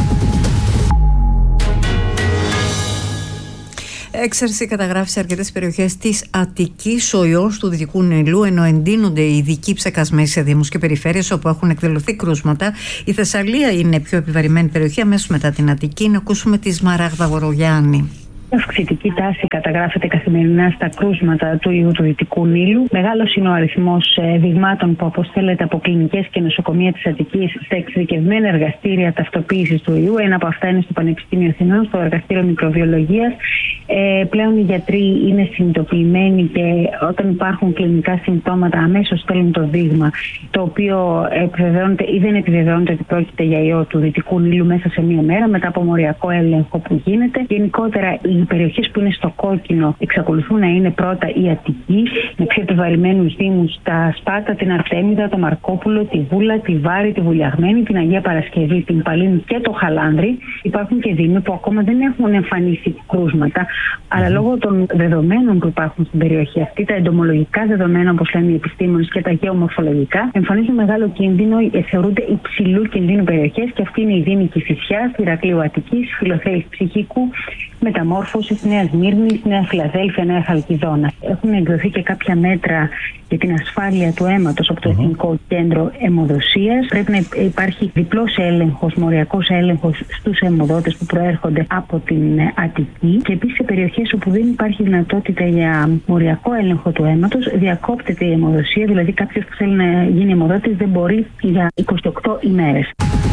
Έξαρση καταγράφει σε αρκετές περιοχές της Αττικής ο ιός του Δυτικού Νειλού, ενώ εντείνονται οι ειδικοί ψεκασμοί σε δήμους και περιφέρειες όπου έχουν εκδηλωθεί κρούσματα. Η Θεσσαλία είναι πιο επιβαρημένη περιοχή, αμέσως μετά την Αττική. Να ακούσουμε τη Σμαράγδα Βορογιάννη. Αυξητική τάση καταγράφεται καθημερινά στα κρούσματα του ιού του Δυτικού Νείλου. Μεγάλος είναι ο αριθμός δειγμάτων που αποστέλλεται από κλινικές και νοσοκομεία της Αττικής στα εξειδικευμένα εργαστήρια ταυτοποίησης του ιού. Ένα από αυτά είναι στο Πανεπιστήμιο Αθηνών, στο εργαστήριο μικροβιολογίας. Πλέον οι γιατροί είναι συνειδητοποιημένοι και όταν υπάρχουν κλινικά συμπτώματα αμέσως στέλνουν το δείγμα, το οποίο επιβεβαιώνεται ή δεν επιβεβαιώνεται ότι πρόκειται για ιό του Δυτικού Νείλου μέσα σε μία μέρα μετά από μοριακό έλεγχο που γίνεται. Γενικότερα, οι περιοχές που είναι στο κόκκινο εξακολουθούν να είναι πρώτα η Αττική, με πιο επιβαρημένους δήμους, τα Σπάτα, την Αρτέμιδα, το Μαρκόπουλο, τη Βούλα, τη Βάρη, τη Βουλιαγμένη, την Αγία Παρασκευή, την Παλίνη και το Χαλάνδρη. Υπάρχουν και δήμοι που ακόμα δεν έχουν εμφανίσει κρούσματα, αλλά λόγω των δεδομένων που υπάρχουν στην περιοχή αυτή, τα εντομολογικά δεδομένα, όπως λένε οι επιστήμονες, και τα γεωμορφολογικά, εμφανίζουν μεγάλο κίνδυνο, θεωρούνται υψηλού κινδύνου περιοχές, και αυτή είναι η δήμη Κηφισιάς, Ηρακλείου Αττικής, Φιλοθέης Ψυχικού, Μεταμόρφωσης, Νέα Σμύρνης, Νέα Φιλαδέλφια, Νέα Χαλκιδόνα. Έχουν εκδοθεί και κάποια μέτρα για την ασφάλεια του αίματος από το Εθνικό Κέντρο Αιμοδοσίας. Πρέπει να υπάρχει διπλός έλεγχος, μοριακός έλεγχος στους αιμοδότες που προέρχονται από την Αττική. Και επίσης σε περιοχές όπου δεν υπάρχει δυνατότητα για μοριακό έλεγχο του αίματος, διακόπτεται η αιμοδοσία, δηλαδή κάποιος που θέλει να γίνει αιμοδότης δεν μπορεί για 28 ημέρες.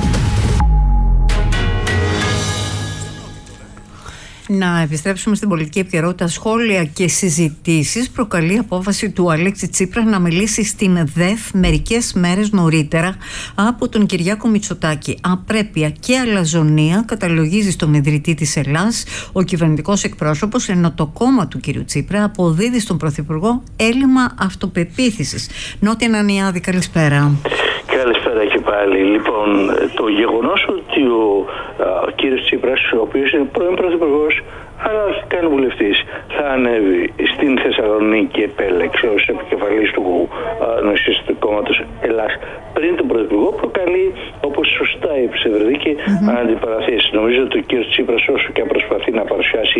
Να επιστρέψουμε στην πολιτική επικαιρότητα. Σχόλια και συζητήσεις προκαλεί απόφαση του Αλέξη Τσίπρα να μιλήσει στην ΔΕΘ μερικές μέρες νωρίτερα από τον Κυριάκο Μητσοτάκη. Απρέπεια και αλαζονία, καταλογίζει στον ιδρυτή της Ελλάς ο κυβερνητικός εκπρόσωπος, ενώ το κόμμα του κ. Τσίπρα αποδίδει στον Πρωθυπουργό έλλειμμα αυτοπεποίθησης. Νότια Νανιάδη, καλησπέρα. Καλησπέρα και πάλι. Λοιπόν, το γεγονός ότι ο κύριος Τσίπρας, ο οποίος είναι πρώην πρωθυπουργός, αλλά όχι καν βουλευτής, θα ανέβει στην Θεσσαλονίκη, επέλεξε ως επικεφαλής του Νοσιστικού Κόμματος Ελλάς πριν τον πρωθυπουργό, προκαλεί, όπως σωστά είπε η Ευρεδίκη, αντιπαραθέσεις. Νομίζω ότι ο κύριος Τσίπρας, όσο και αν προσπαθεί να παρουσιάσει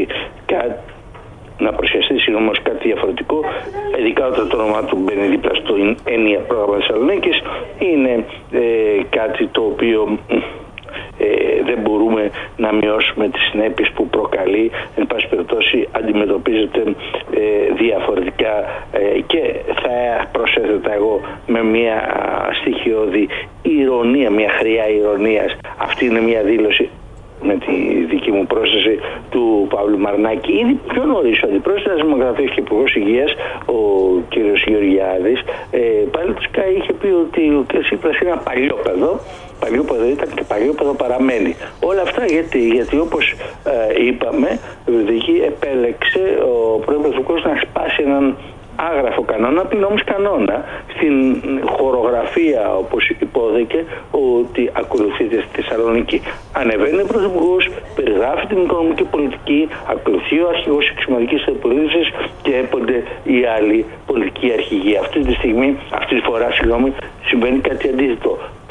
όμως κάτι διαφορετικό, ειδικά όταν το όνομά του μπαίνει δίπλα στο έννοια πρόγραμμα Θεσσαλονίκης, είναι κάτι το οποίο δεν μπορούμε να μειώσουμε τις συνέπειες που προκαλεί. Εν πάση περιπτώσει αντιμετωπίζεται διαφορετικά και θα προσέθετα εγώ με μια στοιχειώδη ηρωνία, μια χρειά ηρωνίας. Αυτή είναι μια δήλωση, με τη δική μου πρόσθεση, του Παύλου Μαρνάκη. Ήδη πιο νωρίς ο αντιπρόεδρος της Δημοκρατίας και υπουργός Υγείας, ο κ. Γεωργιάδης, πάλι του ΣΚΑ είχε πει ότι ο κ. Τσίπρας είναι ένα παλιόπαιδο. Παλιόπαιδο ήταν και παλιόπαιδο παραμένει. Όλα αυτά γιατί όπως είπαμε, επέλεξε ο πρώην Πρωθυπουργός να σπάσει έναν άγραφο κανόνα, πλην όμως κανόνα στην χορογραφία, όπως υπόθηκε, ότι ακολουθείται στη Θεσσαλονίκη. Ανεβαίνει ο Πρωθυπουργός, περιγράφει την οικονομική πολιτική, ακολουθεί ο αρχηγός της εξωματικής αντιπολίτευσης και έπονται οι άλλοι πολιτικοί αρχηγοί. Αυτή τη φορά, συμβαίνει κάτι αντίθετο.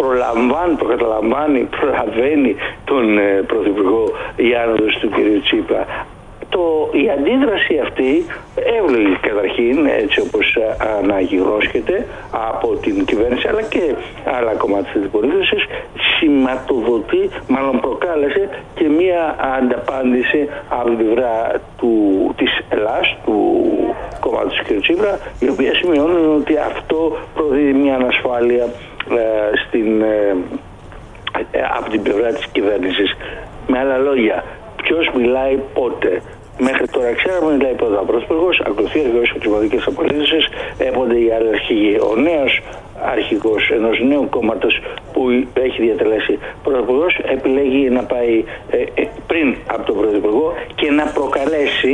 Προλαβαίνει τον Πρωθυπουργό η άνοδος του κ. Τσίπρα. Η αντίδραση αυτή, εύλογη καταρχήν, έτσι όπως αναγυγνώσκεται από την κυβέρνηση αλλά και άλλα κομμάτια της αντιπολίτευσης, σηματοδοτεί, μάλλον προκάλεσε και μία ανταπάντηση από την πλευρά της Ελλάς, του κομμάτου του κ. Τσίπρα, η οποία σημειώνει ότι αυτό προδίδει μια ανασφάλεια από την πλευρά της κυβέρνησης. Με άλλα λόγια, ποιος μιλάει πότε, Μέχρι τώρα ξέραμε, μιλάει πρώτα ο Πρωθυπουργός, ακολουθεί αρχηγός της Κλιματικής Απολύτωσης, έπονται οι άλλοι αρχηγοί. Ο νέος αρχηγός ενός νέου κόμματος που έχει διατελέσει Πρωθυπουργός επιλέγει να πάει πριν από τον Πρωθυπουργό και να προκαλέσει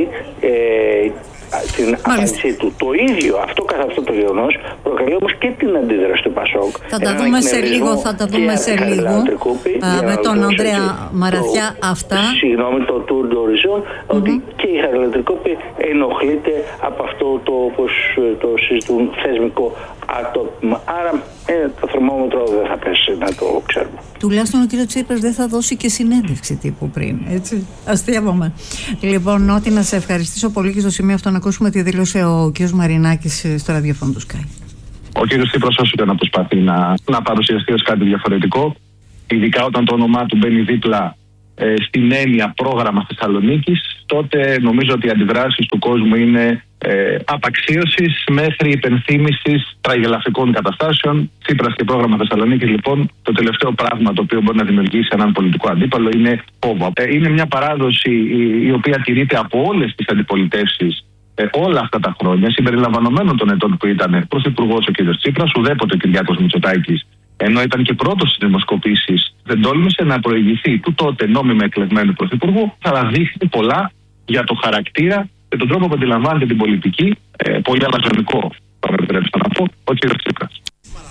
την απάντησή του. Το ίδιο, αυτό καθ' αυτό το γεγονός προκαλεί όμως και την αντίδραση του ΠΑΣΟΚ. Θα τα δούμε σε λίγο, με τον Ανδρέα Μαραθιά αυτά. Συγγνώμη, το Tour d'Horizon, ότι και η Χαραλατρικόπη ενοχλείται από αυτό το, όπως το συζητούν, θεσμικό άτομο. Άρα το θερμόμετρο δεν θα πέσει, να το ξέρουμε. Τουλάχιστον ο κ. Τσίπρας δεν θα δώσει και συνέντευξη τύπου πριν, έτσι. Αστείευομαι. Λοιπόν, ότι να σε ευχαριστήσω πολύ και στο σημείο αυτό να ακούσουμε τι δήλωσε ο κ. Μαρινάκης στο ραδιοφώνο του Sky. Ο κ. Τσίπρας όσο και να προσπαθεί να παρουσιαστεί ως κάτι διαφορετικό, ειδικά όταν το όνομά του μπαίνει δίπλα στην έννοια πρόγραμμα Θεσσαλονίκης, τότε νομίζω ότι οι αντιδράσεις του κόσμου είναι απαξίωσης μέχρι υπενθύμησης τραγελαφικών καταστάσεων. Τσίπρας και πρόγραμμα Θεσσαλονίκης, λοιπόν, το τελευταίο πράγμα το οποίο μπορεί να δημιουργήσει έναν πολιτικό αντίπαλο είναι φόβο. Είναι μια παράδοση η οποία τηρείται από όλες τις αντιπολιτεύσεις όλα αυτά τα χρόνια, συμπεριλαμβανομένων των ετών που ήταν πρωθυπουργός ο κ. Τσίπρας, ουδέποτε ο Κυριάκος Μητσοτάκης, ενώ ήταν και πρώτος στις δημοσκοπήσεις, δεν τόλμησε να προηγηθεί του τότε νόμιμα εκλεγμένου πρωθυπουργού, αλλά δείχνει πολλά για το χαρακτήρα και τον τρόπο που αντιλαμβάνεται την πολιτική, πολύ αλαζονικό, θα με επιτρέψετε να πω, ο κ. Τσίπρας.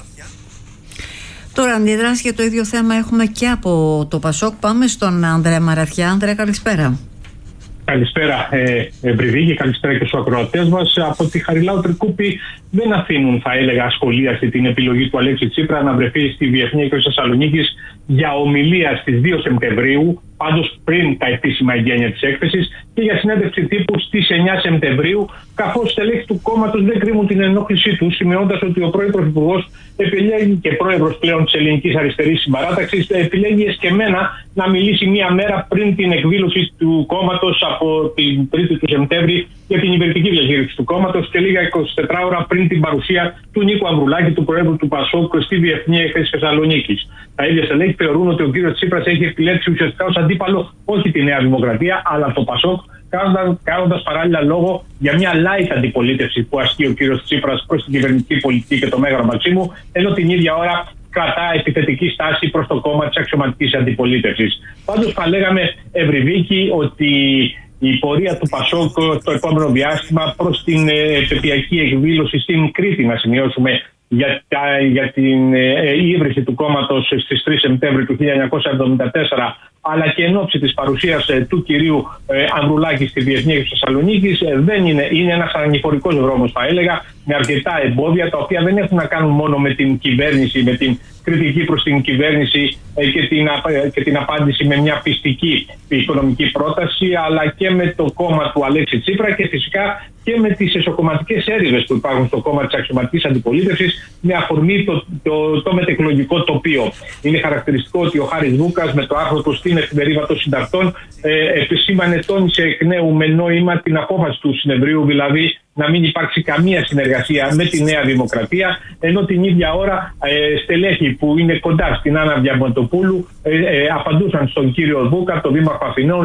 Τώρα, αντιδράσει για το ίδιο θέμα έχουμε και από το ΠΑΣΟΚ. Πάμε στον Ανδρέα Μαραθιά. Ανδρέα, καλησπέρα. Καλησπέρα, Ευρυδίκη, καλησπέρα και στους ακροατές μας. Από τη Χαριλάου Τρικούπη δεν αφήνουν, θα έλεγα, ασχολίαστη την επιλογή του Αλέξη Τσίπρα να βρεθεί στη Διεθνή Έκδοση Θεσσαλονίκης για ομιλία στις 2 Σεπτεμβρίου, πάντως πριν τα επίσημα εγγένεια της έκθεσης, και για συνέντευξη τύπου στις 9 Σεπτεμβρίου, καθώς στελέχη του κόμματος δεν κρύβουν την ενόχλησή του, σημειώντας ότι ο πρώην Πρωθυπουργός επιλέγει και πρόεδρος πλέον της Ελληνικής Αριστερής Συμπαράταξης, επιλέγει εσκεμμένα να μιλήσει μία μέρα πριν την εκδήλωση του κόμματος από την 3η του Σεπτέμβρη για την υπηρετική διαχείριση του κόμματος και λίγα 24 ώρα πριν την παρουσία του Νίκου Ανδρουλάκη, του Προέδρου του ΠΑΣΟΚ, στη Διεθνή Έκθεση Θεσσαλονίκης. Τα ίδια στελέχη θεωρούν ότι ο κ. Τσίπρας έχει επιλέξει ουσιαστικά ως αντίπαλο όχι τη Νέα Δημοκρατία, αλλά το ΠΑΣΟΚ, κάνοντας παράλληλα λόγο για μια light αντιπολίτευση που ασκεί ο κ. Τσίπρας προς την κυβερνητική πολιτική και το Μέγαρο Μαξίμου, ενώ την ίδια ώρα κρατά επιθετική στάση προς το κόμμα της αξιωματικής αντιπολίτευσης. Πάντως θα λέγαμε, Ευρυδίκη, ότι η πορεία του ΠΑΣΟΚ το επόμενο διάστημα προς την επαιτειακή εκδήλωση στην Κρήτη, να σημειώσουμε, για την ίδρυση του κόμματος στις 3 Σεπτέμβρη του 1974, αλλά και εν ώψη της παρουσίας του κυρίου Ανδρουλάκη στη Διεθνή Έκδοση Θεσσαλονίκης, δεν είναι ένας ανηφορικός δρόμος, θα έλεγα, με αρκετά εμπόδια, τα οποία δεν έχουν να κάνουν μόνο με την κυβέρνηση, με την κριτική προς την κυβέρνηση και την απάντηση με μια πιστική οικονομική πρόταση, αλλά και με το κόμμα του Αλέξη Τσίπρα και φυσικά και με τις εσωκομματικές έρηδες που υπάρχουν στο κόμμα της αξιωματικής αντιπολίτευσης με αφορμή το μετεκλογικό τοπίο. Είναι χαρακτηριστικό ότι ο Χάρης Βούκας με το άρθρο του στην Εφημερίδα των Συντακτών τόνισε εκ νέου με νόημα την απόφαση του συνεδρίου, δηλαδή να μην υπάρξει καμία συνεργασία με τη Νέα Δημοκρατία, ενώ την ίδια ώρα στελέχη που είναι κοντά στην Άννα Διαμαντοπούλου απαντούσαν στον κύριο Βούκα, τον Δήμαρχο Αθηνών,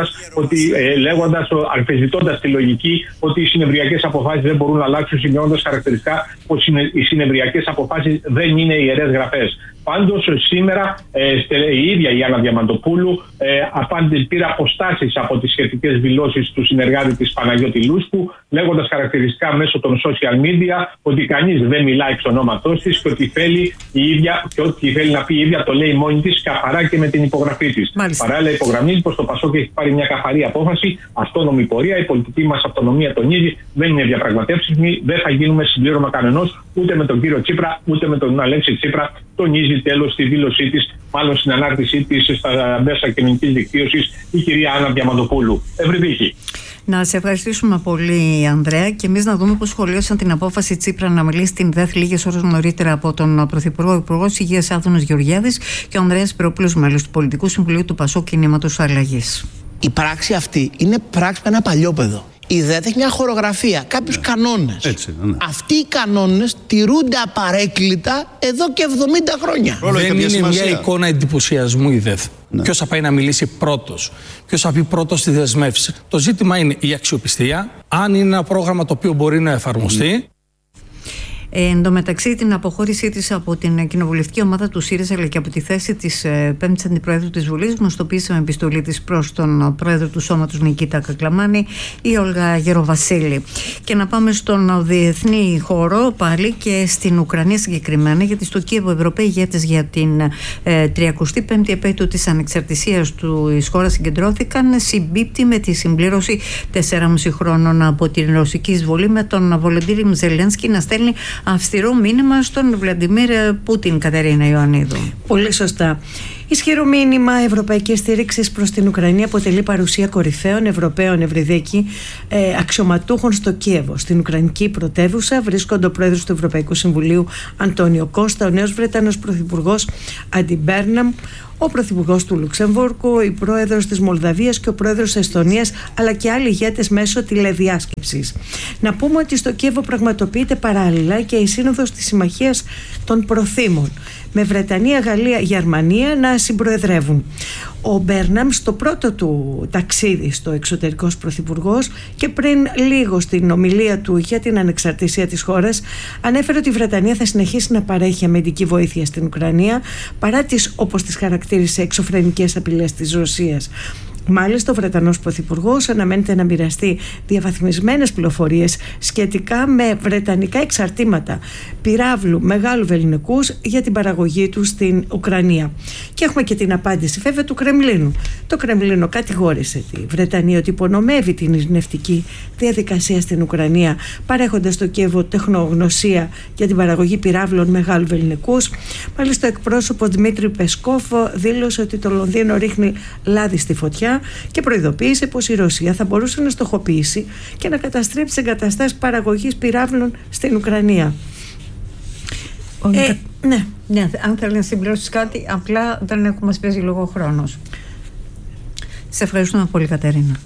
αμφισβητώντας τη λογική ότι οι συνεδριακές αποφάσεις δεν μπορούν να αλλάξουν, σημειώνοντας χαρακτηριστικά πως οι συνεδριακές αποφάσεις δεν είναι ιερές γραφές. Πάντως σήμερα η ίδια η Άννα Διαμαντοπούλου πήρε αποστάσεις από τις σχετικές δηλώσεις του συνεργάτη της Παναγιώτη Λούσκου, λέγοντας χαρακτηριστικά μέσω των social media ότι κανείς δεν μιλάει εξ ονόματός της και ότι θέλει η ίδια, και ό,τι θέλει να πει η ίδια το λέει μόνη της καθαρά και με την υπογραφή της. Παράλληλα υπογραμμίζει πως το ΠΑΣΟΚ έχει πάρει μια καθαρή απόφαση, αυτόνομη πορεία, η πολιτική μας αυτονομία τονίζει, δεν είναι διαπραγματεύσιμη, δεν θα γίνουμε συμπλήρωμα κανενός ούτε με τον κύριο Τσίπρα ούτε με τον Αλέξη Τσίπρα, τονίζει τέλος στη δήλωσή της, μάλλον στην ανάρτησή της στα μέσα κοινωνικής δικτύωσης, η κυρία Άννα Διαμαντοπούλου. Ευρυδίκη. Να σε ευχαριστήσουμε πολύ, Ανδρέα, και εμείς να δούμε πώς σχολίασαν την απόφαση Τσίπρα να μιλήσει στην ΔΕΘ λίγες ώρες νωρίτερα από τον Πρωθυπουργό, Υπουργός Υγείας Άδωνος Γεωργιάδης και ο Ανδρέας Σπυρόπουλος, μέλος του Πολιτικού Συμβουλίου του ΠΑΣΟΚ Κινήματος Αλλαγής. Η πράξη αυτή είναι πράξη με ένα παλιόπαιδο. Η ΔΕΘ έχει μια χορογραφία, κάποιους κανόνες. Αυτοί οι κανόνες τηρούνται απαρέκκλητα εδώ και 70 χρόνια. Δεν είναι μια εικόνα εντυπωσιασμού η ΔΕΘ. Ναι. Ποιος θα πάει να μιλήσει πρώτος, ποιος θα πει πρώτος στη δεσμεύση. Το ζήτημα είναι η αξιοπιστία, αν είναι ένα πρόγραμμα το οποίο μπορεί να εφαρμοστεί. Εν τω μεταξύ, την αποχώρησή της από την κοινοβουλευτική ομάδα του ΣΥΡΙΖΑ αλλά και από τη θέση της πέμπτης αντιπροέδρου της Βουλής γνωστοποίησε με επιστολή της προς τον πρόεδρο του Σώματος Νικήτα Κακλαμάνη, η Όλγα Γεροβασίλη. Και να πάμε στον διεθνή χώρο πάλι και στην Ουκρανία συγκεκριμένα, γιατί στο Κίεβο Ευρωπαίοι ηγέτες για την 35η επέτειο της ανεξαρτησίας της χώρας συγκεντρώθηκαν. Συμπίπτει με τη συμπλήρωση 4,5 χρόνων από την ρωσική εισβολή, με τον Βολοντίμιρ Ζελένσκι να στέλνει αυστηρό μήνυμα στον Βλαντιμίρ Πούτιν, Κατερίνα Ιωαννίδου. Πολύ σωστά. Ισχυρό μήνυμα ευρωπαϊκής στήριξης προς την Ουκρανία αποτελεί παρουσία κορυφαίων Ευρωπαίων ευρυδίκη αξιωματούχων στο Κίεβο. Στην Ουκρανική πρωτεύουσα βρίσκονται ο πρόεδρος του Ευρωπαϊκού Συμβουλίου Αντώνιο Κώστα, ο νέος Βρετανός πρωθυπουργός Άντι Μπέρναμ, ο πρωθυπουργός του Λουξεμβούργου, η πρόεδρος της Μολδαβίας και ο πρόεδρος της Εστονίας, αλλά και άλλοι ηγέτες μέσω τηλεδιάσκεψης. Να πούμε ότι στο Κίεβο πραγματοποιείται παράλληλα και η σύνοδος της Συμμαχίας των Προθήμων, με Βρετανία, Γαλλία, Γερμανία να συμπροεδρεύουν. Ο Μπέρναμ στο πρώτο του ταξίδι στο εξωτερικό πρωθυπουργός και πριν λίγο στην ομιλία του για την ανεξαρτησία της χώρας ανέφερε ότι η Βρετανία θα συνεχίσει να παρέχει αμυντική βοήθεια στην Ουκρανία παρά τις, όπως τις χαρακτήρισε, εξωφρενικές απειλές της Ρωσίας. Μάλιστα, ο Βρετανός πρωθυπουργός αναμένεται να μοιραστεί διαβαθμισμένες πληροφορίες σχετικά με βρετανικά εξαρτήματα πυράβλου μεγάλου βελληνικούς για την παραγωγή του στην Ουκρανία. Και έχουμε και την απάντηση βέβαια του Κρεμλίνου. Το Κρεμλίνο κατηγόρησε τη Βρετανία ότι υπονομεύει την ειρηνευτική διαδικασία στην Ουκρανία, παρέχοντας στο Κίεβο τεχνογνωσία για την παραγωγή πυράβλων μεγάλου βελληνικούς. Μάλιστα, ο εκπρόσωπος Δημήτρη Πεσκόφ δήλωσε ότι το Λονδίνο ρίχνει λάδι στη φωτιά και προειδοποίησε πως η Ρωσία θα μπορούσε να στοχοποιήσει και να καταστρέψει εγκαταστάσεις παραγωγής πυράβλων στην Ουκρανία. Ναι, αν θέλει να συμπληρώσεις κάτι, απλά δεν έχουμε, μας παίζει λίγο χρόνος. Σε ευχαριστούμε πολύ, Κατερίνα.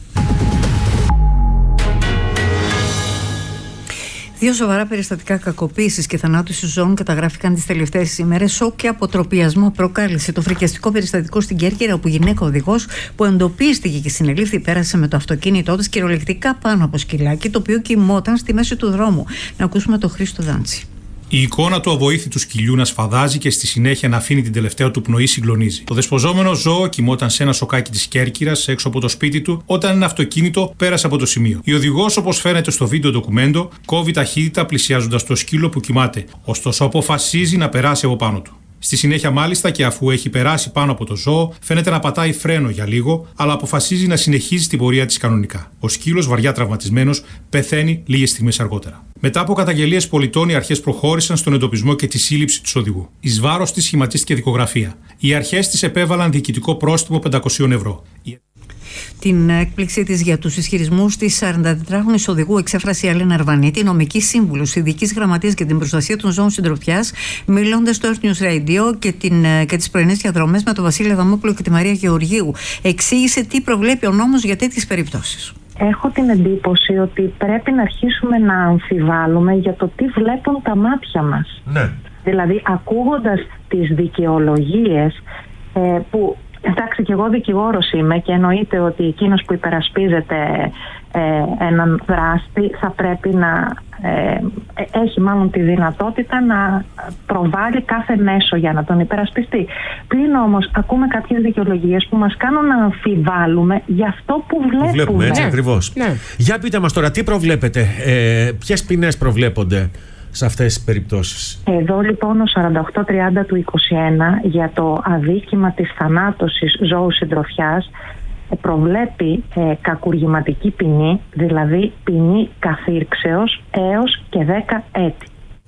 Δύο σοβαρά περιστατικά κακοποίησης και θανάτωσης ζώων καταγράφηκαν τις τελευταίες ημέρες. Σοκ και αποτροπιασμό προκάλεσε το φρικιαστικό περιστατικό στην Κέρκυρα, όπου γυναίκα οδηγός που εντοπίστηκε και συνελήφθη πέρασε με το αυτοκίνητό της κυριολεκτικά πάνω από σκυλάκι, το οποίο κοιμόταν στη μέση του δρόμου. Να ακούσουμε τον Χρήστο Δάντσι. Η εικόνα του αβοήθητου σκυλιού να σφαδάζει και στη συνέχεια να αφήνει την τελευταία του πνοή συγκλονίζει. Το δεσποζόμενο ζώο κοιμόταν σε ένα σοκάκι της Κέρκυρας έξω από το σπίτι του όταν ένα αυτοκίνητο πέρασε από το σημείο. Η οδηγός, όπως φαίνεται στο βίντεο ντοκουμέντο, κόβει ταχύτητα πλησιάζοντας το σκύλο που κοιμάται, ωστόσο αποφασίζει να περάσει από πάνω του. Στη συνέχεια, μάλιστα, και αφού έχει περάσει πάνω από το ζώο, φαίνεται να πατάει φρένο για λίγο, αλλά αποφασίζει να συνεχίζει την πορεία της κανονικά. Ο σκύλος, βαριά τραυματισμένος, πεθαίνει λίγες στιγμές αργότερα. Μετά από καταγγελίες πολιτών, οι αρχές προχώρησαν στον εντοπισμό και τη σύλληψη του οδηγού. Εις βάρος της σχηματίστηκε δικογραφία. Οι αρχές της επέβαλαν διοικητικό πρόστιμο 500 ευρώ. Την έκπληξή της για τους ισχυρισμούς της 44χρονης οδηγού εξέφρασε η Αλένα Αρβανίτη, νομική σύμβουλος ειδικής γραμματείας για την προστασία των ζώων συντροφιάς, μιλώντας στο Earth News Radio και τις πρωινές διαδρομές με τον Βασίλη Αδαμόπουλο και τη Μαρία Γεωργίου. Εξήγησε τι προβλέπει ο νόμος για τέτοιες περιπτώσεις. Έχω την εντύπωση ότι πρέπει να αρχίσουμε να αμφιβάλλουμε για το τι βλέπουν τα μάτια μας. Ναι. Δηλαδή, ακούγοντας τις δικαιολογίες που... Εντάξει, και εγώ δικηγόρος είμαι και εννοείται ότι εκείνος που υπερασπίζεται έναν δράστη θα πρέπει να έχει μάλλον τη δυνατότητα να προβάλλει κάθε μέσο για να τον υπερασπιστεί. Πλην όμως ακούμε κάποιες δικαιολογίες που μας κάνουν να αμφιβάλλουμε για αυτό που βλέπουμε. Έτσι ακριβώς. Ναι. Για πείτε μας τώρα, τι προβλέπετε, ποιες ποινές προβλέπονται σε αυτές τις περιπτώσεις? Εδώ λοιπόν ο 4830 του 21 για το αδίκημα της θανάτωσης ζώου συντροφιάς προβλέπει κακουργηματική ποινή, δηλαδή ποινή καθήρξεως έως και 10 έτη.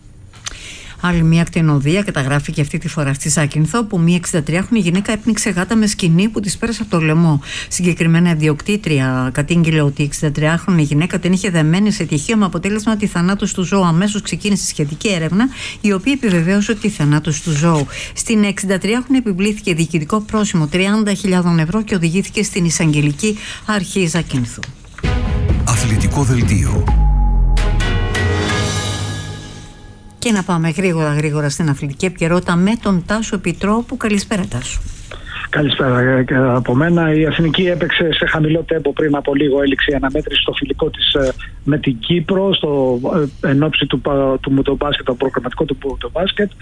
Άλλη μια κτηνοδία καταγράφηκε αυτή τη φορά στη Ζάκυνθο, που μια 63χρονη γυναίκα έπνιξε γάτα με σκοινί που της πέρασε από το λαιμό. Συγκεκριμένα, η ιδιοκτήτρια κατήγγειλε ότι η 63χρονη γυναίκα την είχε δεμένη σε τυχείο, με αποτέλεσμα τη θανάτωση του ζώου. Αμέσως ξεκίνησε σχετική έρευνα, η οποία επιβεβαίωσε τη θανάτωση του ζώου. Στην 63χρονη επιβλήθηκε διοικητικό πρόσημο 30.000 ευρώ και οδηγήθηκε στην Εισαγγελική Αρχή Ζάκυνθου. Αθλητικό δελτίο. Και να πάμε γρήγορα στην αθλητική επικαιρότητα με τον Τάσο Επιτρόπου. Καλησπέρα, Τάσο. Καλησπέρα και από μένα. Η Εθνική έπαιξε σε χαμηλό τέμπο πριν από λίγο. Έληξε η αναμέτρηση στο φιλικό της με την Κύπρο εν ώψη του μουτομπάσκετ, το προγραμματικό του μουτομπάσκετ.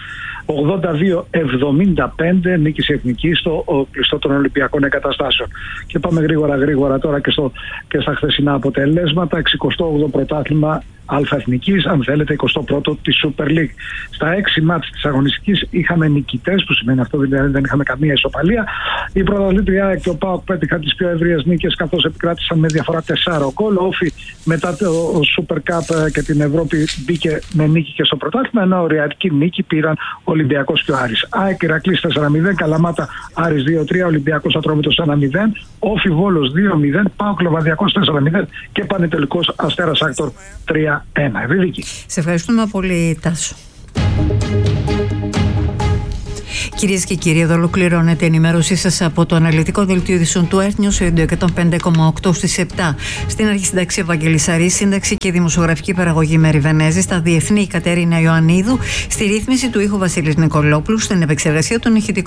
82-75 νίκησε η Εθνική στο κλειστό των Ολυμπιακών Εγκαταστάσεων. Και πάμε γρήγορα τώρα και στα χθεσινά αποτελέσματα. 68ο πρωτάθλημα Αλφα-Εθνικής, αν θέλετε 21ο της Super League. Στα 6 μάτς της αγωνιστικής είχαμε νικητές, που σημαίνει αυτό δηλαδή δεν είχαμε καμία ισοπαλία. Η πρωταθλήτρια και ο ΠΑΟΚ πέτυχαν τις πιο ευρείες νίκες, καθώς επικράτησαν με διαφορά 4 γκολ. Ο Όφι μετά το Super Cup και την Ευρώπη μπήκε με νίκη και στο πρωτάθλημα, ενώ οριακή νίκη πήραν ο Ολυμπιακός και ο Άρης. ΑΕΚ Ηρακλής 4-0, Καλαμάτα Άρης 2-3, Ολυμπιακός Ατρόμητος 1-0, Όφι Βόλος 2-0, ΠΑΟΚ Λοβαδιακός 4-0 και Πανετελικός Αστέρας Άκτορ 3-1. Ευρωδίκη. Σε ευχαριστούμε πολύ, Τάσο. Κυρίες και κύριοι, εδώ ολοκληρώνεται η ενημέρωσή σας από το αναλυτικό δελτίο ειδήσεων του Earth News Radio 105,8 στις 7. Στην αρχισυνταξία Βαγγέλης Αρής, σύνταξη και δημοσιογραφική παραγωγή Μέρη Βενέζη, στα διεθνή Κατερίνα Ιωαννίδου, στη ρύθμιση του ήχου Βασίλης Νικολόπουλου, στην επεξεργασία των ηχητικών